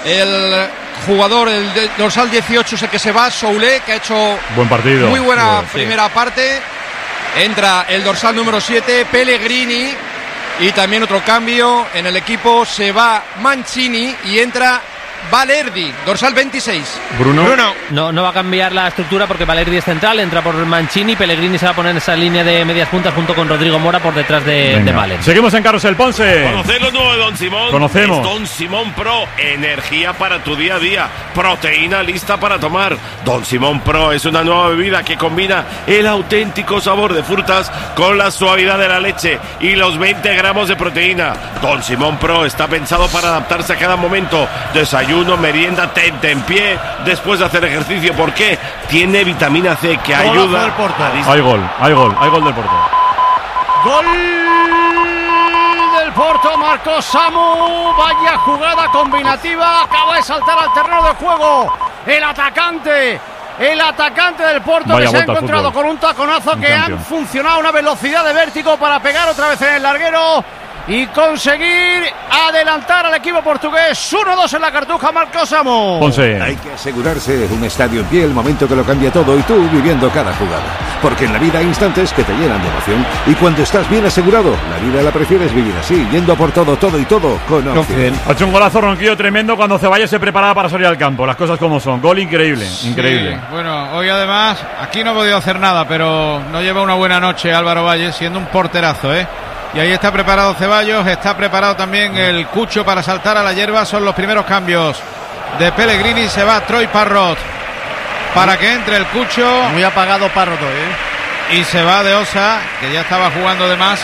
[SPEAKER 4] El jugador, el dorsal 18 es el que se va, Soulé, que ha hecho
[SPEAKER 2] buen partido,
[SPEAKER 4] muy buena primera parte. Entra el dorsal número 7, Pellegrini, y también otro cambio en el equipo, se va Mancini y entra Valerdi, dorsal 26.
[SPEAKER 2] Bruno.
[SPEAKER 19] No va a cambiar la estructura porque Valerdi es central, entra por Mancini, Pellegrini se va a poner en esa línea de medias puntas junto con Rodrigo Mora por detrás de Malen.
[SPEAKER 2] Seguimos en Carrusel, Ponce.
[SPEAKER 23] ¿Conocéis lo nuevo de Don Simón?
[SPEAKER 2] Conocemos.
[SPEAKER 23] Es Don Simón Pro, energía para tu día a día, proteína lista para tomar. Don Simón Pro es una nueva bebida que combina el auténtico sabor de frutas con la suavidad de la leche y los 20 gramos de proteína. Don Simón Pro está pensado para adaptarse a cada momento. Desayuno, merienda, tentempié después de hacer ejercicio. ¿Por qué? Tiene vitamina C que ayuda a...
[SPEAKER 2] Hay gol del Porto.
[SPEAKER 11] Gol del Porto, marcó Samu. Vaya jugada combinativa, acaba de saltar al terreno de juego el atacante del Porto.
[SPEAKER 2] Vaya
[SPEAKER 11] que se ha encontrado con un taconazo que
[SPEAKER 2] campeón.
[SPEAKER 11] han funcionado a una velocidad de vértigo para pegar otra vez en el larguero y conseguir adelantar al equipo portugués. 1-2 en la Cartuja, marcó Samu.
[SPEAKER 2] Ponce.
[SPEAKER 1] Hay que asegurarse un estadio en pie, el momento que lo cambia todo, y tú viviendo cada jugada. Porque en la vida hay instantes que te llenan de emoción, y cuando estás bien asegurado, la vida la prefieres vivir así, yendo a por todo y todo con Opción.
[SPEAKER 2] Ha hecho un golazo Ronquillo tremendo cuando Ceballos se preparaba para salir al campo. Las cosas como son. Gol increíble.
[SPEAKER 5] Sí, bueno, hoy además aquí no ha podido hacer nada, pero no lleva una buena noche Álvaro Valle, siendo un porterazo, Y ahí está preparado Ceballos, está preparado también el Cucho para saltar a la hierba. Son los primeros cambios de Pellegrini. Se va Troy Parrot para que entre el Cucho.
[SPEAKER 11] Muy apagado Parrot,
[SPEAKER 5] Y se va de Osa, que ya estaba jugando de más,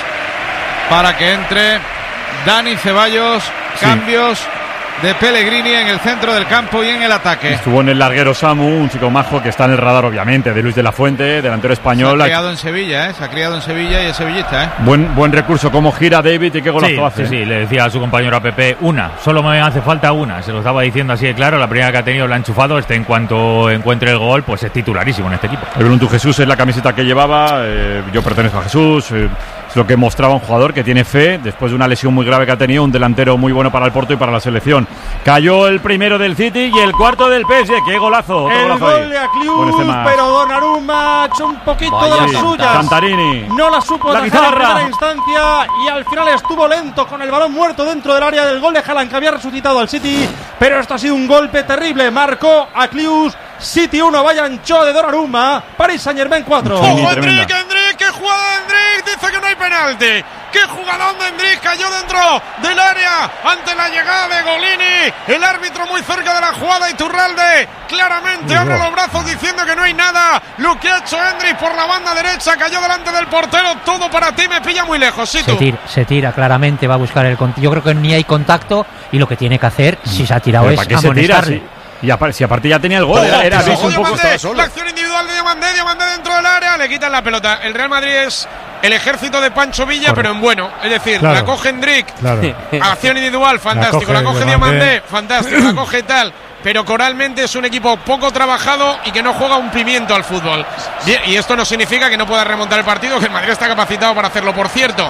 [SPEAKER 5] para que entre Dani Ceballos. Cambios de Pellegrini en el centro del campo y en el ataque.
[SPEAKER 2] Estuvo en el larguero Samu, un chico majo que está en el radar, obviamente, de Luis de la Fuente, delantero español.
[SPEAKER 5] Se ha criado en Sevilla, se ha criado en Sevilla y es sevillista,
[SPEAKER 2] Buen recurso, cómo gira David y qué golazo hace.
[SPEAKER 7] Sí, le decía a su compañero a Pepe, solo me hace falta una. Se lo estaba diciendo así de claro, la primera que ha tenido la ha enchufado. En cuanto encuentre el gol, pues es titularísimo en este equipo.
[SPEAKER 2] El Bruntu Jesús es la camiseta que llevaba, yo pertenezco a Jesús, es lo que mostraba un jugador que tiene fe, después de una lesión muy grave que ha tenido, un delantero muy bueno para el Porto y para la selección. Cayó el primero del City y el cuarto del PSG. ¡Qué golazo!
[SPEAKER 15] El gol de Aclius, pero Donnarumma ha hecho un poquito de las suyas.
[SPEAKER 2] Cantarini.
[SPEAKER 15] No la supo
[SPEAKER 2] La
[SPEAKER 15] atajar en
[SPEAKER 2] guitarra.
[SPEAKER 15] primera instancia y al final estuvo lento con el balón muerto dentro del área del gol de Haaland, que había resucitado al City, pero esto ha sido un golpe terrible. Marcó Aclius, City 1, vaya ancho de Donnarumma, Paris Saint-Germain 4.
[SPEAKER 14] ¡Ojo, Endrick! ¡Qué jugada de Endrick! Dice que no hay penalti. ¡Qué jugadón de Endrick! Cayó dentro del área ante la llegada de Golini. El árbitro muy cerca de la jugada, Iturralde claramente abre los brazos diciendo que no hay nada. Lo que ha hecho Endrick por la banda derecha, cayó delante del portero. Todo para ti, me pilla muy lejos. ¿Sí, tú?
[SPEAKER 21] Se tira claramente, va a buscar el contacto. Yo creo que ni hay contacto y lo que tiene que hacer, si se ha tirado, es amonestarle.
[SPEAKER 2] Y si aparte ya tenía el gol, era un poco
[SPEAKER 14] la acción individual de Diamandé dentro del área, le quitan la pelota. El Real Madrid es el ejército de Pancho Villa, pero en bueno. Es decir, la coge Endrick, acción individual, fantástico. La coge Diamandé, fantástico. La coge tal. Pero coralmente es un equipo poco trabajado y que no juega un pimiento al fútbol. Bien, y esto no significa que no pueda remontar el partido, que el Madrid está capacitado para hacerlo. Por cierto,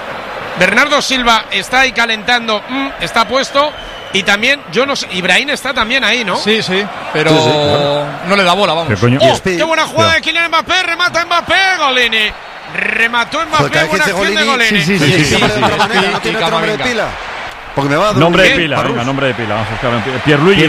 [SPEAKER 14] Bernardo Silva está ahí calentando, está puesto. Y también, yo no sé, Ibrahim está también ahí, ¿no?
[SPEAKER 4] Sí, pero
[SPEAKER 14] claro.
[SPEAKER 4] No le da bola, vamos.
[SPEAKER 14] ¡Qué buena jugada de Kylian Mbappé! Remata Mbappé, Golini. Remató Mbappé, buena acción de Golini.
[SPEAKER 20] Sí. No tiene otro nombre de pila. Porque me va a dar
[SPEAKER 2] nombre de pila, venga, nombre de pila. Vamos a buscar Pierluigi.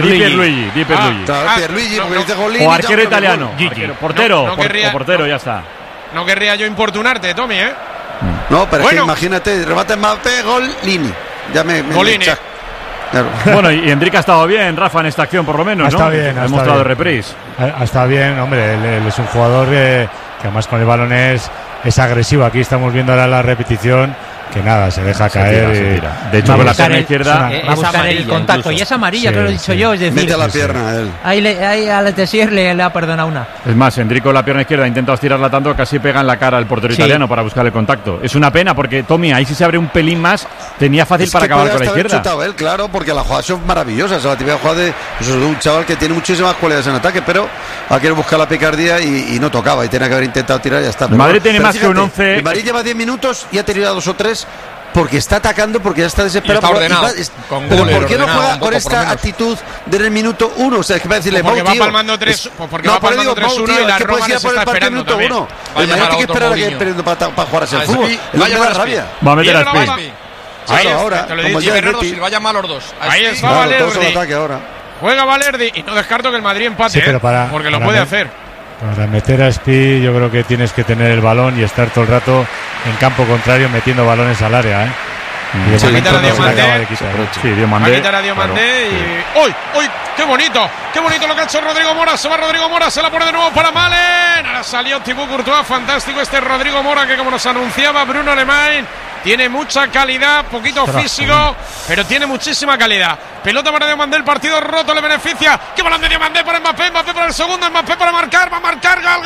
[SPEAKER 20] Pierluigi, porque dice Golini.
[SPEAKER 2] O arquero italiano. Portero, portero, ya está.
[SPEAKER 14] No querría yo importunarte, Tommy,
[SPEAKER 20] No, pero es que imagínate, remata Mbappé, Golini. Ya me
[SPEAKER 14] Golini.
[SPEAKER 20] Claro.
[SPEAKER 2] Bueno, y Endrick ha estado bien, Rafa, en esta acción por lo menos,
[SPEAKER 22] Está bien,
[SPEAKER 2] ha mostrado de reprise.
[SPEAKER 22] Está bien, hombre, él es un jugador que además con el balón es agresivo. Aquí estamos viendo ahora la repetición, que nada, se deja caer.
[SPEAKER 2] Se tira. De hecho, con la pierna izquierda
[SPEAKER 21] va a buscar el contacto. Incluso. Y es amarilla, que lo he dicho yo, es decir,
[SPEAKER 20] mete la pierna él.
[SPEAKER 21] Ahí al Tessier le ha perdonado una.
[SPEAKER 2] Es más, Endrick con la pierna izquierda intenta estirarla tanto, casi pega en la cara al portero italiano para buscar el contacto. Es una pena porque Tommy, ahí si se abre un pelín más, tenía fácil para acabar con la izquierda.
[SPEAKER 20] Chutado él, claro, porque las jugadas son maravillosas. La típica jugada de un chaval que tiene muchísimas cualidades en ataque, pero ha querido buscar la picardía y no tocaba, y tenía que haber intentado tirar y ya está.
[SPEAKER 2] Madrid tiene más que un 11.
[SPEAKER 20] El Madrid lleva 10 minutos y ha tirado 2 o 3 porque está atacando, porque ya está desesperado.
[SPEAKER 4] Está ordenado,
[SPEAKER 20] pero ¿por qué no juega con esta actitud desde el minuto 1? O sea, es que va a decirle,
[SPEAKER 14] porque va
[SPEAKER 20] tío,
[SPEAKER 14] palmando 3, porque va palmando 3-1 y la Roma les está esperando también.
[SPEAKER 20] El Madrid tiene que esperar a que perdiendo para jugarse el fútbol.
[SPEAKER 4] Va a llamar rabia.
[SPEAKER 2] Va a meter a Speed.
[SPEAKER 20] Ahora,
[SPEAKER 4] te lo he dicho, Bernardo Silva llama a los dos.
[SPEAKER 14] Ahí está Valerdi. Juega Valerdi y no descarto que el Madrid empate, porque lo puede hacer.
[SPEAKER 22] Para meter a Speed yo creo que tienes que tener el balón y estar todo el rato en campo contrario metiendo balones al área, ¿eh?
[SPEAKER 14] Y de momento no se le acaba de quitar.
[SPEAKER 22] Va
[SPEAKER 14] a quitar a Diomandé y... ¡Uy! ¡Uy! ¡Qué bonito! ¡Qué bonito lo que ha hecho Rodrigo Mora! Se va Rodrigo Mora, se la pone de nuevo para Malen. Ahora salió Thibaut Courtois. Fantástico este Rodrigo Mora, que como nos anunciaba Bruno Alemán, tiene mucha calidad, poquito físico, pero tiene muchísima calidad. Pelota para Diomandé, el partido roto, le beneficia. ¡Qué balón de Diomandé para Mbappé! Mbappé para el segundo, Mbappé para marcar, va a marcar, gol.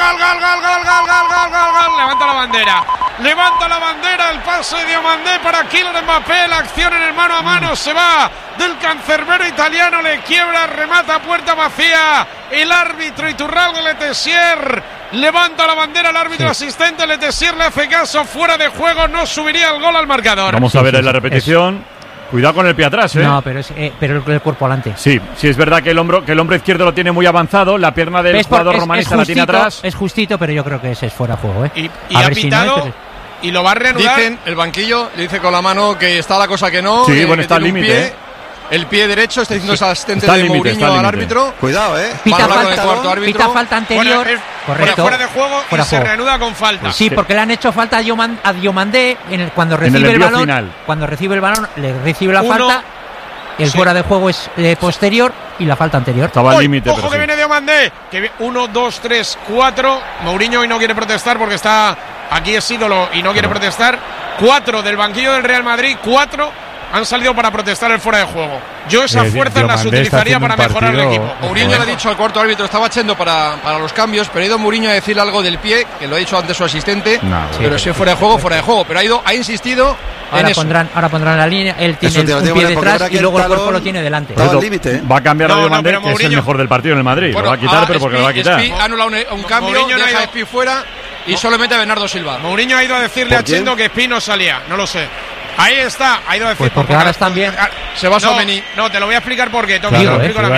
[SPEAKER 14] Levanta la bandera, el pase de Diomandé para Kylian Mbappé, la acción en el mano a mano, se va del cancerbero italiano, le quiebra, remata a puerta vacía, el árbitro Iturralde Letessier levanta la bandera, el árbitro asistente Letessier le hace caso, fuera de juego, no subiría el gol al marcador.
[SPEAKER 2] Vamos a ver en la repetición. Cuidado con el pie atrás, ¿eh?
[SPEAKER 21] No, pero el cuerpo adelante.
[SPEAKER 2] Sí, es verdad que el hombro izquierdo lo tiene muy avanzado, la pierna del jugador romanista la tiene atrás.
[SPEAKER 21] Es justito, pero yo creo que ese es fuera de juego, ¿eh?
[SPEAKER 14] Y ha pitado y lo va a reanudar.
[SPEAKER 4] Dicen, el banquillo le dice con la mano que está la cosa que no.
[SPEAKER 2] Sí, bueno, está al límite,
[SPEAKER 4] El pie derecho, está diciendo el asistente de Mourinho al árbitro.
[SPEAKER 20] Cuidado,
[SPEAKER 21] Pita falta anterior.
[SPEAKER 14] Correcto. Fuera de juego y se reanuda con falta.
[SPEAKER 21] Sí, porque le han hecho falta a Diomandé cuando recibe el balón.
[SPEAKER 2] Final.
[SPEAKER 21] Cuando recibe el balón, le recibe la falta. El fuera de juego es posterior y la falta anterior.
[SPEAKER 2] Estaba al límite.
[SPEAKER 14] Ojo que viene Diomandé. 1, 2, 3, 4. Mourinho hoy no quiere protestar porque está aquí, es ídolo y no quiere protestar. 4 del banquillo del Real Madrid. 4 han salido para protestar el fuera de juego. Yo esas fuerzas las utilizaría para mejorar el equipo.
[SPEAKER 4] Mourinho le ha dicho al cuarto árbitro, estaba echando para los cambios, pero ha ido Mourinho a decirle algo del pie, que lo ha dicho antes su asistente, pero si es fuera de juego, pero ha insistido en eso.
[SPEAKER 21] Ahora pondrán la línea, él tiene un pie detrás y luego el cuerpo lo tiene delante.
[SPEAKER 2] Va a cambiar a Diomandé, que es el mejor del partido en el Madrid. Lo va a quitar, pero porque lo va a quitar.
[SPEAKER 4] Ha anulado un cambio, deja a Speed fuera y solamente a Bernardo Silva.
[SPEAKER 14] Mourinho ha ido a decirle a Chendo que Speed no salía, no lo sé. Ahí está, ha ido a decir.
[SPEAKER 21] Pues porque ahora están bien.
[SPEAKER 4] Se va Tchouaméni.
[SPEAKER 14] No, te lo voy a explicar por qué.
[SPEAKER 22] Cambio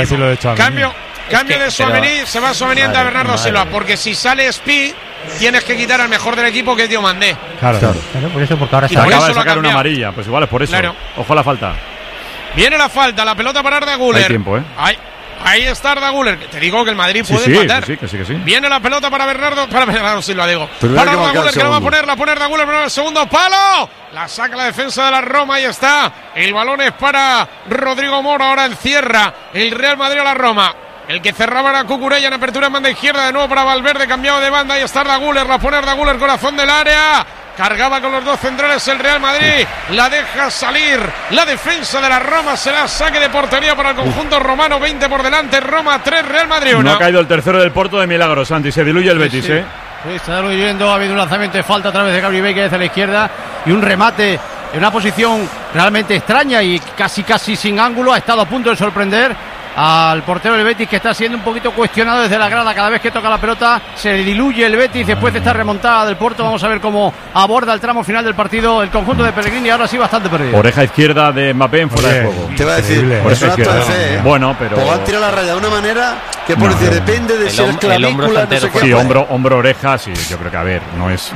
[SPEAKER 14] de Tchouaméni, se va Tchouaméni ante Bernardo Silva, porque si sale Speed, tienes que quitar al mejor del equipo, que es Diomandé.
[SPEAKER 21] Claro, por eso, porque ahora
[SPEAKER 2] acaba de sacar una amarilla, pues igual es por eso. Claro. Ojo a la falta.
[SPEAKER 14] Viene la falta, la pelota para Arda Güler.
[SPEAKER 2] Hay tiempo,
[SPEAKER 14] Ahí está Arda Güler. Te digo que el Madrid puede empatar.
[SPEAKER 2] Sí.
[SPEAKER 14] Viene la pelota para Bernardo Silva, digo. Para Arda Güler, que la va a poner, la pone Arda Güler, pero el segundo palo. La saca la defensa de la Roma, ahí está. El balón es para Rodrigo Mora, ahora encierra el Real Madrid a la Roma. El que cerraba era Cucurella en apertura en banda izquierda, de nuevo para Valverde, cambiado de banda, ahí está Arda Güler, la pone Arda Güler, corazón del área. Cargaba con los dos centrales el Real Madrid, la deja salir la defensa de la Roma, será saque de portería para el conjunto romano, 20 por delante, Roma 3, Real Madrid 1.
[SPEAKER 2] No ha caído el tercero del Porto de milagro, Santi, se diluye el Betis,
[SPEAKER 11] Sí, está diluyendo, ha habido un lanzamiento de falta a través de Gabriel Veiga desde la izquierda y un remate en una posición realmente extraña y casi sin ángulo, ha estado a punto de sorprender al portero del Betis, que está siendo un poquito cuestionado desde la grada. Cada vez que toca la pelota se diluye el Betis después de esta remontada del Porto. Vamos a ver cómo aborda el tramo final del partido el conjunto de Pellegrini, ahora sí bastante perdido.
[SPEAKER 2] Oreja izquierda de Mbappé en fuera de juego.
[SPEAKER 20] Te va a decir,
[SPEAKER 2] por eso bueno, pero
[SPEAKER 20] va a tirar la raya de una manera que por decir, depende de si es clavícula, no sé qué.
[SPEAKER 2] Sí, hombro, oreja, sí, yo creo que a ver, no es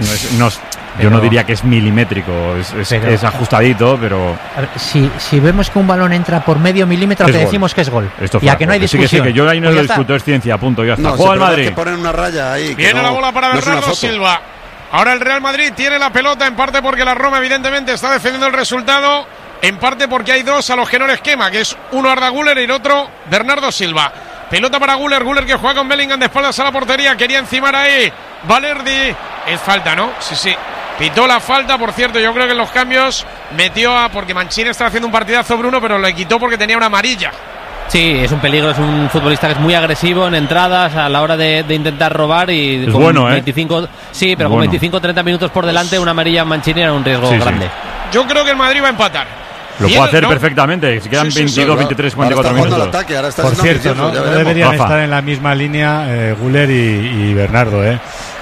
[SPEAKER 2] yo no diría que es milimétrico, es ajustadito, pero
[SPEAKER 21] a ver, si vemos que un balón entra por medio milímetro, te decimos que es gol. Y a que no hay discusión.
[SPEAKER 2] Sí, que yo ahí no lo discuto, es ciencia, punto, ya está.
[SPEAKER 20] No,
[SPEAKER 2] juega el Madrid.
[SPEAKER 20] Que ponen una raya ahí.
[SPEAKER 14] Viene la bola para Bernardo Silva. Ahora el Real Madrid tiene la pelota, en parte porque la Roma evidentemente está defendiendo el resultado, en parte porque hay dos a los que no les quema, que es uno Arda Güler y el otro Bernardo Silva. Pelota para Güler que juega con Bellingham de espaldas a la portería, quería encimar ahí Valerdi. Es falta, ¿no? Sí. Pitó la falta, por cierto, yo creo que en los cambios metió porque Mancini está haciendo un partidazo, Bruno, pero le quitó porque tenía una amarilla.
[SPEAKER 19] Sí, es un peligro, es un futbolista que es muy agresivo en entradas a la hora de intentar robar y
[SPEAKER 2] es
[SPEAKER 19] con
[SPEAKER 2] bueno,
[SPEAKER 19] 25, sí, pero con 25-30 minutos por delante una amarilla Mancini era un riesgo grande.
[SPEAKER 14] Sí. Yo creo que el Madrid va a empatar.
[SPEAKER 2] Lo puede hacer perfectamente, si quedan 22, 23, 44 minutos.
[SPEAKER 20] Ataque,
[SPEAKER 22] por cierto, no deberían estar en la misma línea Güler y Bernardo,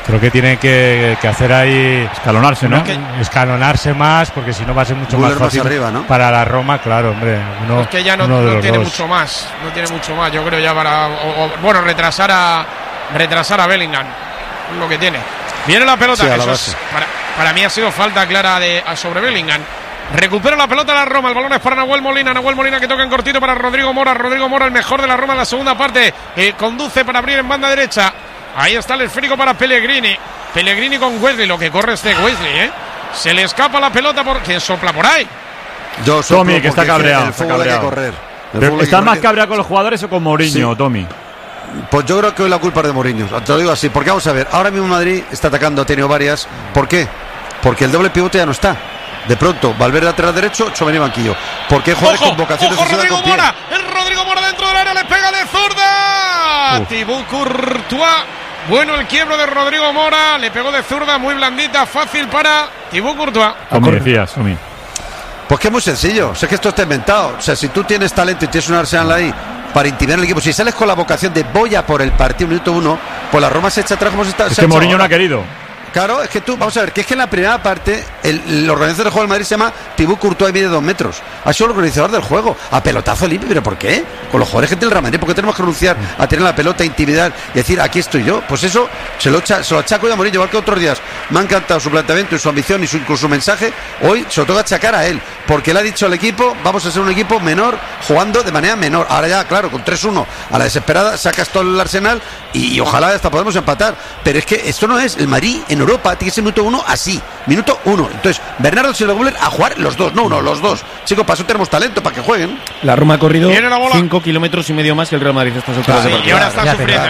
[SPEAKER 22] Creo que tiene que hacer ahí
[SPEAKER 2] escalonarse, ¿no?
[SPEAKER 22] Escalonarse más, porque si no va a ser mucho más fácil
[SPEAKER 20] arriba, ¿no?
[SPEAKER 22] para la Roma, claro, hombre.
[SPEAKER 14] Es que ya no tiene mucho más. No tiene mucho más, yo creo, ya para retrasar a Bellingham. Lo que tiene. Viene la pelota,
[SPEAKER 20] sí,
[SPEAKER 14] eso es, para mí ha sido falta clara sobre Bellingham. Recupera la pelota la Roma, el balón es para Nahuel Molina que toca en cortito para Rodrigo Mora, el mejor de la Roma en la segunda parte, conduce para abrir en banda derecha, ahí está el esférico para Pellegrini con Wesley, lo que corre Wesley, se le escapa la pelota porque sopla por ahí.
[SPEAKER 2] Tommy, que está cabreado, ¿Estás más cabreado con los jugadores o con Mourinho,
[SPEAKER 20] sí.
[SPEAKER 2] Tommy?
[SPEAKER 20] Pues yo creo que hoy la culpa es de Mourinho, te lo digo así, porque vamos a ver, ahora mismo Madrid está atacando, ha tenido varias, ¿por qué? Porque el doble pivote ya no está. De pronto, Valverde lateral derecho, Tchouaméni banquillo. Porque hay jugadores con vocación defensiva con pie.
[SPEAKER 14] El Rodrigo Mora dentro del área, le pega de zurda. Thibaut Courtois. Bueno, el quiebro de Rodrigo Mora, le pegó de zurda, muy blandita, fácil para Thibaut Courtois.
[SPEAKER 2] Como decías, Tommy.
[SPEAKER 20] Pues que es muy sencillo, sé que esto está inventado. O sea, si tú tienes talento y tienes un Arsenal ahí para intimidar al equipo, si sales con la vocación de voy a por el partido, minuto 1, pues la Roma se echa atrás como se está.
[SPEAKER 2] Es que Mourinho no ha querido.
[SPEAKER 20] Claro, es que vamos a ver, que es que en la primera parte el organizador del juego del Madrid se llama Thibaut Courtois y mide 2 metros. Ha sido el organizador del juego, a pelotazo limpio, ¿pero por qué? Con los jugadores que tiene el Real Madrid, ¿por qué tenemos que renunciar a tener la pelota, intimidar y decir aquí estoy yo? Pues eso se lo achaco yo a Mourinho, igual que otros días. Me ha encantado su planteamiento y su ambición y incluso su mensaje. Hoy se lo toca achacar a él, porque él ha dicho al equipo, vamos a ser un equipo menor, jugando de manera menor. Ahora ya, claro, con 3-1 a la desesperada, sacas todo el Arsenal y ojalá hasta podemos empatar. Pero es que esto no es, el Madrid en Europa tiene que ser minuto 1 así, minuto 1. Entonces, Bernardo Silva Guller a jugar los dos, no uno, los dos. Chicos, para eso tenemos talento, para que jueguen.
[SPEAKER 8] La Roma ha corrido 5 kilómetros y medio más que el Real Madrid estas alturas de partido.
[SPEAKER 14] Y ahora está sufriendo,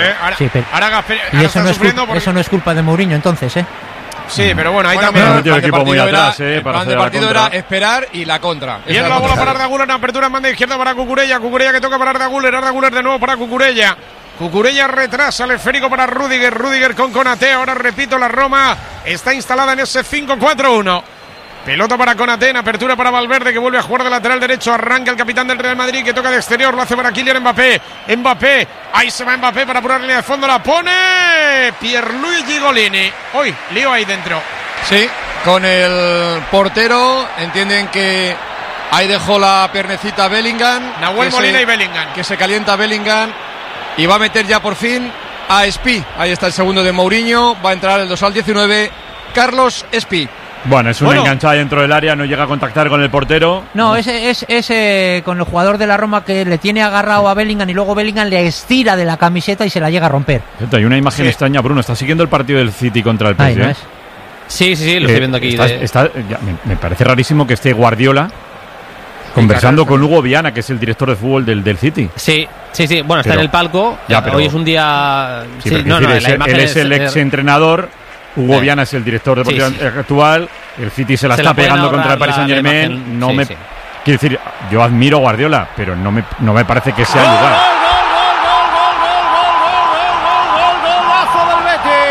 [SPEAKER 21] y eso no es culpa de Mourinho, entonces,
[SPEAKER 14] Sí, pero bueno, ahí también
[SPEAKER 2] el equipo muy atrás,
[SPEAKER 4] el plan de partido era esperar y la contra.
[SPEAKER 14] Y la bola para Arda Güler en apertura en banda izquierda para Cucurella que toca para Arda Güler de nuevo para Cucurella retrasa el esférico para Rudiger con Konaté. Ahora repito, la Roma está instalada en ese 5-4-1. Pelota para Konaté, en apertura para Valverde, que vuelve a jugar de lateral derecho. Arranca el capitán del Real Madrid, que toca de exterior, lo hace para Kylian Mbappé, ahí se va Mbappé para apurar línea de fondo, la pone Pierluigi Golini. Hoy, lío ahí dentro.
[SPEAKER 4] Sí, con el portero, entienden que ahí dejó la piernecita Bellingham.
[SPEAKER 14] Nahuel Molina y Bellingham.
[SPEAKER 4] Que se calienta Bellingham y va a meter ya por fin a Espí. Ahí está el segundo de Mourinho, va a entrar el 2 al 19, Carlos Espí.
[SPEAKER 2] Bueno, es una enganchada dentro del área, no llega a contactar con el portero.
[SPEAKER 21] No, es con el jugador de la Roma que le tiene agarrado a Bellingham y luego Bellingham le estira de la camiseta y se la llega a romper.
[SPEAKER 2] Hay una imagen extraña, Bruno, está siguiendo el partido del City contra el PSG.
[SPEAKER 21] ¿No es?
[SPEAKER 19] Sí, lo estoy viendo aquí.
[SPEAKER 2] Me parece rarísimo que esté Guardiola conversando con Hugo Viana, que es el director de fútbol del City.
[SPEAKER 19] Sí, bueno, está en el palco. Hoy es un día...
[SPEAKER 2] él es el ex entrenador. Hugo Viana es el director deportivo actual. El City se la está pegando contra el Paris Saint-Germain. Quiero decir, yo admiro a Guardiola, pero no me parece que sea el lugar.
[SPEAKER 11] ¡Golazo del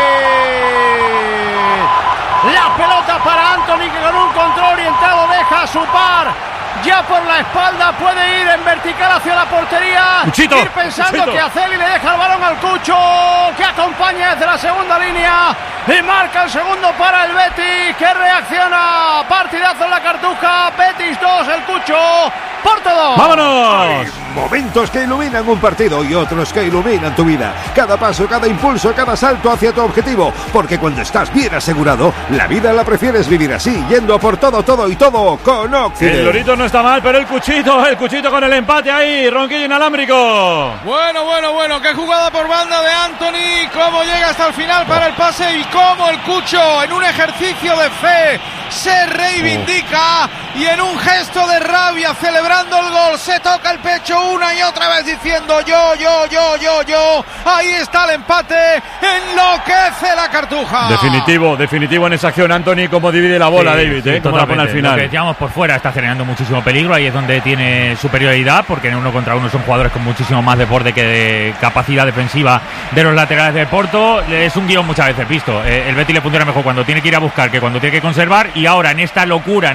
[SPEAKER 11] Betis! La pelota para Antony, que con un control orientado deja su par. Ya por la espalda, puede ir en vertical hacia la portería. Ir pensando qué hacer y le deja el balón al Cucho, que acompaña desde la segunda línea y marca el segundo para el Betis, que reacciona. Partidazo en la Cartuja. Betis 2, el Cucho, Porto 2.
[SPEAKER 2] ¡Vámonos!
[SPEAKER 1] Hay momentos que iluminan un partido y otros que iluminan tu vida. Cada paso, cada impulso, cada salto hacia tu objetivo. Porque cuando estás bien asegurado, la vida la prefieres vivir así, yendo a por todo y todo con Occident.
[SPEAKER 2] El Lorito no está mal, pero el cuchito con el empate ahí, ronquillo inalámbrico.
[SPEAKER 14] Bueno, qué jugada por banda de Antony, cómo llega hasta el final para el pase y cómo el Cucho, en un ejercicio de fe, se reivindica y en un gesto de rabia, celebrando el gol, se toca el pecho una y otra vez diciendo yo. Ahí está el empate, enloquece la Cartuja.
[SPEAKER 2] Definitivo en esa acción, Antony, como divide la bola, David, como la pone al final.
[SPEAKER 7] Lo que decíamos, por fuera está generando muchísimo peligro, ahí es donde tiene superioridad, porque en uno contra uno son jugadores con muchísimo más desborde que de capacidad defensiva de los laterales del Porto. Es un guión muchas veces visto. El Betis le funciona mejor cuando tiene que ir a buscar que cuando tiene que conservar, y ahora en esta locura en el que ha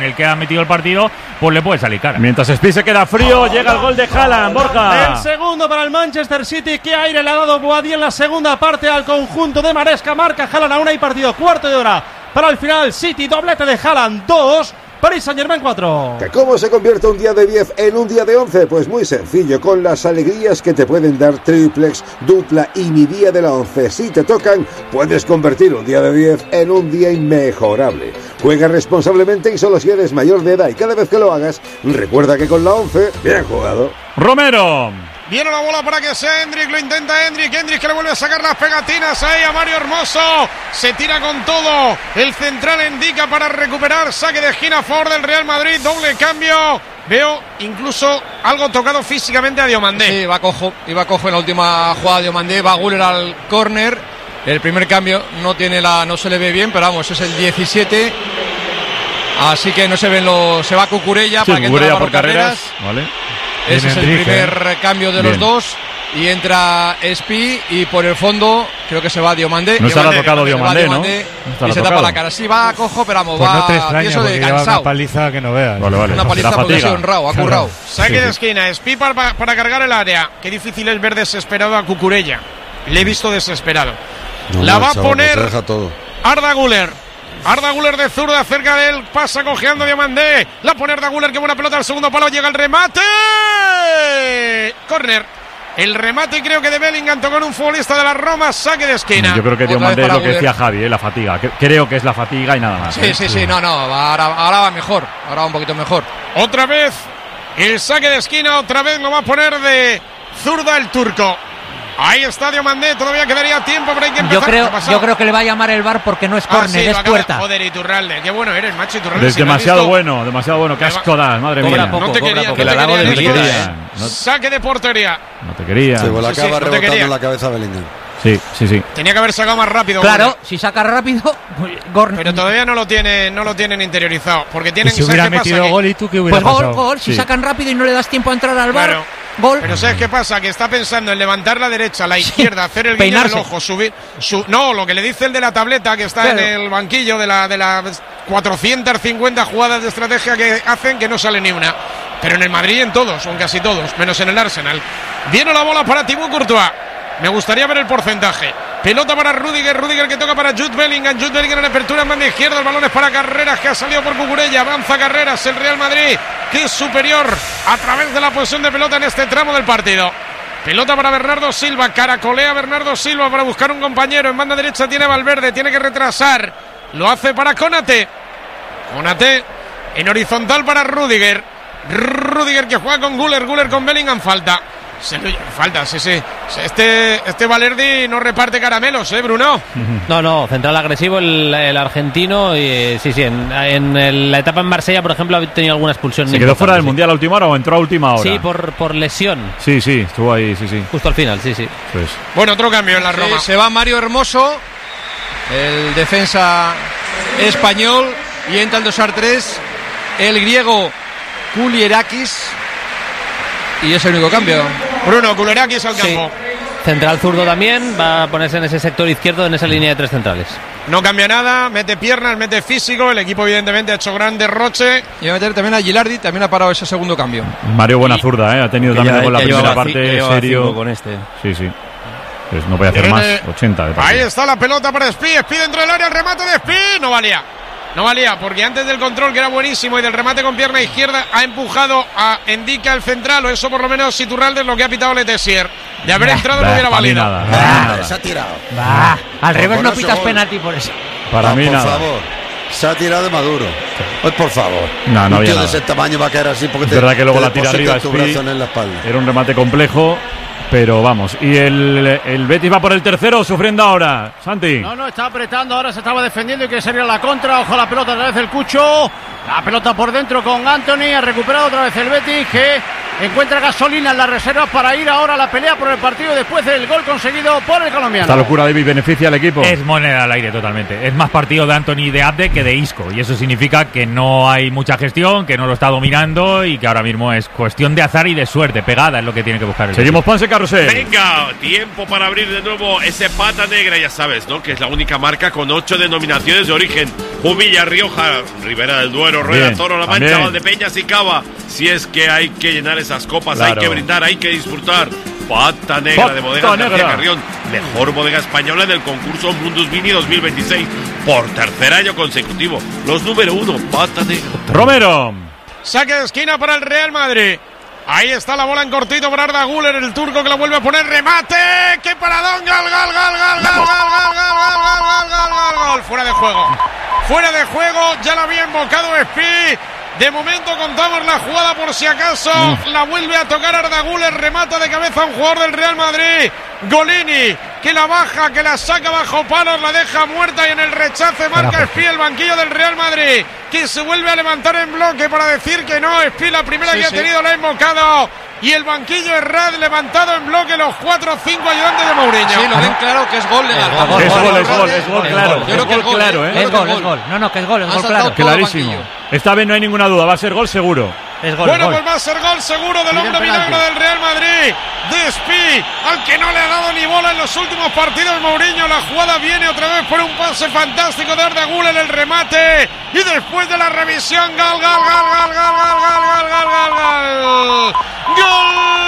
[SPEAKER 7] metido el partido, pues le puede salir cara.
[SPEAKER 2] Mientras Spi se queda frío, llega el gol de Haaland, Borja.
[SPEAKER 15] El segundo para el Manchester City. Qué aire le ha dado Boadí en la segunda parte al conjunto de Maresca. Marca Haaland, aún hay partido, cuarto de hora para el final. City, doblete de Haaland, 2. Paris Saint-Germain 4.
[SPEAKER 1] ¿Que cómo se convierte un día de 10 en un día de 11? Pues muy sencillo, con las alegrías que te pueden dar triplex, dupla y mi día de la 11. Si te tocan, puedes convertir un día de 10 en un día inmejorable. Juega responsablemente y solo si eres mayor de edad, y cada vez que lo hagas, recuerda que con la 11, bien jugado.
[SPEAKER 2] Romero.
[SPEAKER 14] Viene la bola para que sea Hendrik, lo intenta Hendrik que le vuelve a sacar las pegatinas ahí a Mario Hermoso, se tira con todo, el central indica para recuperar, saque de esquina a favor del Real Madrid, doble cambio, veo incluso algo tocado físicamente a Diomandé.
[SPEAKER 4] Sí, iba cojo en la última jugada de Diomandé, va Güler al córner, el primer cambio no se le ve bien, pero vamos, es el 17, así que no se ven se va Cucurella,
[SPEAKER 2] sí,
[SPEAKER 4] para que
[SPEAKER 2] Cucurella por carreras, vale.
[SPEAKER 4] Ese es el primer cambio de los dos. Y entra Spi y por el fondo creo que se va Diomandé.
[SPEAKER 2] No se ha tocado Diomandé, ¿no?
[SPEAKER 4] Y se tapa la cara. Sí, va cojo, pero vamos,
[SPEAKER 22] pues
[SPEAKER 4] va
[SPEAKER 22] no te extraña,
[SPEAKER 4] eso de
[SPEAKER 22] cansado.
[SPEAKER 4] cansado.
[SPEAKER 22] Una paliza que no veas.
[SPEAKER 2] Vale.
[SPEAKER 4] Una paliza porque ha sido honrado, ha currado.
[SPEAKER 14] Saque de esquina, Spi para cargar el área. Qué difícil es ver desesperado a Cucurella. Le he visto desesperado. La va a poner Arda Güler. Arda Güler de zurda, cerca de él, pasa cojeando Diomandé. La pone Arda Güler, que buena pelota al segundo palo, llega el remate. Córner. El remate creo que de Bellingham tocó en un futbolista de la Roma, saque de esquina.
[SPEAKER 2] Yo creo que Diomandé es lo que decía Javi, la fatiga. Creo que es la fatiga y nada más.
[SPEAKER 4] Sí, no, ahora va mejor, ahora va un poquito mejor.
[SPEAKER 14] Otra vez el saque de esquina, otra vez lo va a poner de zurda el turco. Ahí está Diomandé, todavía quedaría tiempo, pero hay que empezar.
[SPEAKER 21] Yo creo que le va a llamar el VAR porque no es córner, es puerta.
[SPEAKER 14] Joder, Iturralde, qué bueno eres, macho, Iturralde.
[SPEAKER 2] Es demasiado bueno, qué asco das, madre mía.
[SPEAKER 14] No te querían. Saque de portería.
[SPEAKER 2] No te querían.
[SPEAKER 20] Se la acaba rebotando en la cabeza Bellingham.
[SPEAKER 2] Sí.
[SPEAKER 14] Tenía que haber sacado más rápido.
[SPEAKER 21] Claro, si saca rápido,
[SPEAKER 14] pero todavía no lo tienen interiorizado, porque tienen
[SPEAKER 22] si hubiera metido gol y tú qué hubiera pasado.
[SPEAKER 21] Gol, si sacan rápido y no le das tiempo a entrar al VAR.
[SPEAKER 14] Claro.
[SPEAKER 21] Gol.
[SPEAKER 14] Pero ¿sabes qué pasa? Que está pensando en levantar la derecha, la izquierda, hacer el guiño del ojo, subir. No, lo que le dice el de la tableta que está en el banquillo de las 450 jugadas de estrategia que hacen, que no sale ni una. Pero en el Madrid en todos, o en casi todos, menos en el Arsenal. Viene la bola para Thibaut Courtois. Me gustaría ver el porcentaje. Pelota para Rudiger que toca para Jude Bellingham en apertura en banda izquierda, el balón es para Carreras, que ha salido por Cucurella, avanza Carreras, el Real Madrid, que es superior a través de la posesión de pelota en este tramo del partido. Pelota para Bernardo Silva, caracolea Bernardo Silva para buscar un compañero, en banda derecha tiene Valverde, tiene que retrasar, lo hace para Konaté en horizontal para Rudiger que juega con Güler con Bellingham, falta, sí. Este Valerdi no reparte caramelos, Bruno.
[SPEAKER 19] No, central agresivo el argentino. Y sí, en la etapa en Marsella, por ejemplo, ha tenido alguna expulsión.
[SPEAKER 2] ¿Se quedó fuera del Mundial a última hora o entró a última hora?
[SPEAKER 19] Sí, por lesión.
[SPEAKER 2] Sí, estuvo ahí, sí.
[SPEAKER 19] Justo al final, sí.
[SPEAKER 2] Pues.
[SPEAKER 14] Bueno, otro cambio en la Roma.
[SPEAKER 4] Se va Mario Hermoso, el defensa español, y entra el 2-3, el griego Kulierakis. Y es el único cambio.
[SPEAKER 14] Bruno, Kulierakis al campo.
[SPEAKER 19] Central zurdo también, va a ponerse en ese sector izquierdo, en esa línea de tres centrales.
[SPEAKER 14] No cambia nada, mete piernas, mete físico, el equipo evidentemente ha hecho gran derroche.
[SPEAKER 4] Y va a meter también a Gilardi, también ha parado ese segundo cambio.
[SPEAKER 2] Mario buena zurda, ha tenido también con la primera parte, serio.
[SPEAKER 7] Con este.
[SPEAKER 2] Sí. Pues no voy a hacer más, 80 de
[SPEAKER 14] ahí está la pelota para Spi dentro del área, el remate de Spi, no valía, porque antes del control, que era buenísimo, y del remate con pierna izquierda, ha empujado a Endica el central, o eso por lo menos Iturralde es lo que ha pitado Letessier. De haber entrado no hubiera valido.
[SPEAKER 20] Se ha tirado.
[SPEAKER 21] Al revés no pitas penalti por eso.
[SPEAKER 2] Para mí nada.
[SPEAKER 20] Por favor. Se ha tirado de Maduro. Pues por favor.
[SPEAKER 2] No
[SPEAKER 20] un tío de ese tamaño va a caer así porque
[SPEAKER 2] es verdad que luego la tira arriba Spi, era un remate complejo. Pero vamos, y el Betis va por el tercero, sufriendo ahora. Santi.
[SPEAKER 11] No, está apretando, ahora se estaba defendiendo y quiere salir a la contra. Ojo la pelota otra vez el Cucho. La pelota por dentro con Anthony, ha recuperado otra vez el Betis, que encuentra gasolina en la reserva para ir ahora a la pelea por el partido después del gol conseguido por el colombiano.
[SPEAKER 2] Esta locura, David, beneficia al equipo.
[SPEAKER 7] Es moneda al aire totalmente. Es más partido de Anthony de Abde que de Isco. Y eso significa que no hay mucha gestión, que no lo está dominando y que ahora mismo es cuestión de azar y de suerte. Pegada es lo que tiene que buscar el
[SPEAKER 2] Seguimos
[SPEAKER 7] equipo.
[SPEAKER 2] Ponce Carrusel.
[SPEAKER 12] Venga, tiempo para abrir de nuevo ese pata negra, ya sabes, ¿no? Que es la única marca con 8 denominaciones de origen. Jumilla, Rioja, Ribera del Duero, Rueda,
[SPEAKER 2] Bien,
[SPEAKER 12] Toro, La Mancha,
[SPEAKER 2] también.
[SPEAKER 12] Valdepeñas y Cava. Si es que hay que llenar esas copas,
[SPEAKER 2] Claro.
[SPEAKER 12] hay que brindar, hay que disfrutar. Pata negra
[SPEAKER 2] Pata
[SPEAKER 12] de Bodegas García
[SPEAKER 2] negra.
[SPEAKER 12] Carrión, mejor bodega española del concurso Mundus Vini 2026 por tercer año consecutivo. Los número 1, Pata negra.
[SPEAKER 2] Romero.
[SPEAKER 14] Saque de esquina para el Real Madrid. Ahí está la bola en cortito para Arda Güler, el turco que la vuelve a poner. Remate. ¡Qué paradón! ¡Gol, gol, gol, gol, gol, gol, gol, gol, gol, gol, gol! Fuera de juego. Fuera de juego. Ya lo había invocado Espí. De momento contamos la jugada por si acaso. La vuelve a tocar Arda Güler. Remata de cabeza a un jugador del Real Madrid. Golini, que la baja, que la saca bajo palos, la deja muerta y en el rechace marca Espí, el banquillo del Real Madrid, que se vuelve a levantar en bloque para decir que no. Espí, la primera que ha tenido, la ha invocado. Y el banquillo Herrad levantado en bloque, los 4 o 5 ayudantes de Mourinho.
[SPEAKER 4] Sí, lo ven claro que es gol legal.
[SPEAKER 2] Es gol, claro.
[SPEAKER 4] Yo creo que
[SPEAKER 2] Es gol, claro, ¿eh?
[SPEAKER 21] Es gol. No, que es gol, claro.
[SPEAKER 2] Clarísimo. Esta vez no hay ninguna duda, va a ser gol seguro.
[SPEAKER 21] Es gol,
[SPEAKER 14] Bueno, pues va a ser gol seguro del hombre milagro del Real Madrid, de Espí, al que no le ha dado ni bola en los últimos partidos Mourinho. La jugada viene otra vez por un pase fantástico de Arda Güler, el remate, y después de la revisión, gol, gol, gol, gol, gol, gol, gol, gol, gol, gol, gol.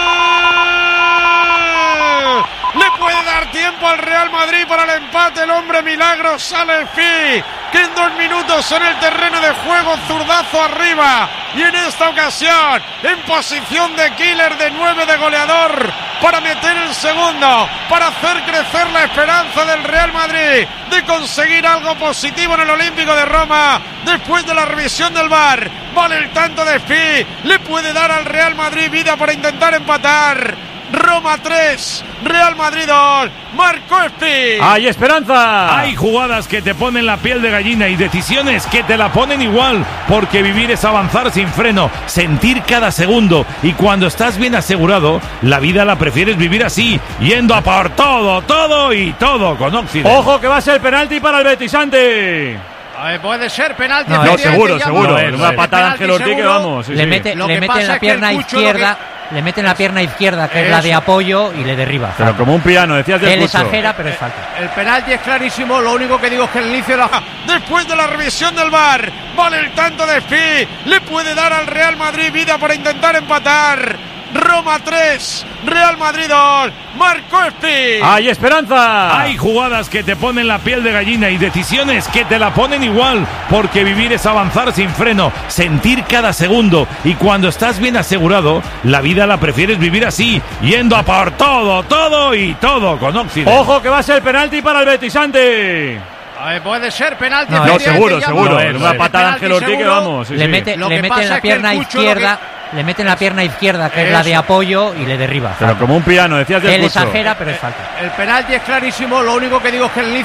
[SPEAKER 14] Le puede dar tiempo al Real Madrid para el empate. El hombre milagro sale Espí, que en 2 minutos en el terreno de juego, zurdazo arriba. Y en esta ocasión, en posición de killer, de 9 de goleador, para meter el segundo, para hacer crecer la esperanza del Real Madrid de conseguir algo positivo en el Olímpico de Roma. Después de la revisión del VAR, vale el tanto de Espí, le puede dar al Real Madrid vida para intentar empatar. Roma 3, Real Madrid 2, marcó Espí.
[SPEAKER 2] ¡Hay esperanza!
[SPEAKER 23] Hay jugadas que te ponen la piel de gallina y decisiones que te la ponen igual, porque vivir es avanzar sin freno, sentir cada segundo, y cuando estás bien asegurado, la vida la prefieres vivir así, yendo a por todo, todo y todo con Occident.
[SPEAKER 2] ¡Ojo que va a ser penalti para el Betisante!
[SPEAKER 11] Puede ser penalti.
[SPEAKER 2] No, seguro. Una patada de
[SPEAKER 11] Ángel
[SPEAKER 2] Ángel Ortiz que vamos.
[SPEAKER 21] Le mete en la pierna izquierda. Le mete en la pierna izquierda, que es la de apoyo, y le derriba.
[SPEAKER 2] Pero como un piano, decías del
[SPEAKER 21] Él
[SPEAKER 2] Cucho.
[SPEAKER 21] exagera, pero es falta.
[SPEAKER 11] El penalti es clarísimo. Lo único que digo es que el inicio de la...
[SPEAKER 14] Después de la revisión del VAR, vale el tanto de Espí, le puede dar al Real Madrid vida para intentar empatar. Roma 3, Real Madrid 2, marcó Espí.
[SPEAKER 2] ¡Hay esperanza!
[SPEAKER 23] Hay jugadas que te ponen la piel de gallina y decisiones que te la ponen igual, porque vivir es avanzar sin freno, sentir cada segundo, y cuando estás bien asegurado, la vida la prefieres vivir así, yendo a por todo, todo y todo con Occident.
[SPEAKER 2] ¡Ojo que va a ser penalti para el Betisante!
[SPEAKER 11] Puede ser penalti.
[SPEAKER 2] No, seguro. Una patada de
[SPEAKER 11] Ángel
[SPEAKER 2] Ángel Ortiz que vamos.
[SPEAKER 21] Le mete en la pierna izquierda. Le mete en la pierna izquierda, que es la de apoyo, y le derriba.
[SPEAKER 2] Pero como un piano, decías del
[SPEAKER 21] Él
[SPEAKER 2] Cucho.
[SPEAKER 21] exagera, pero es falta.
[SPEAKER 11] El penalti es clarísimo. Lo único que digo es que el inicio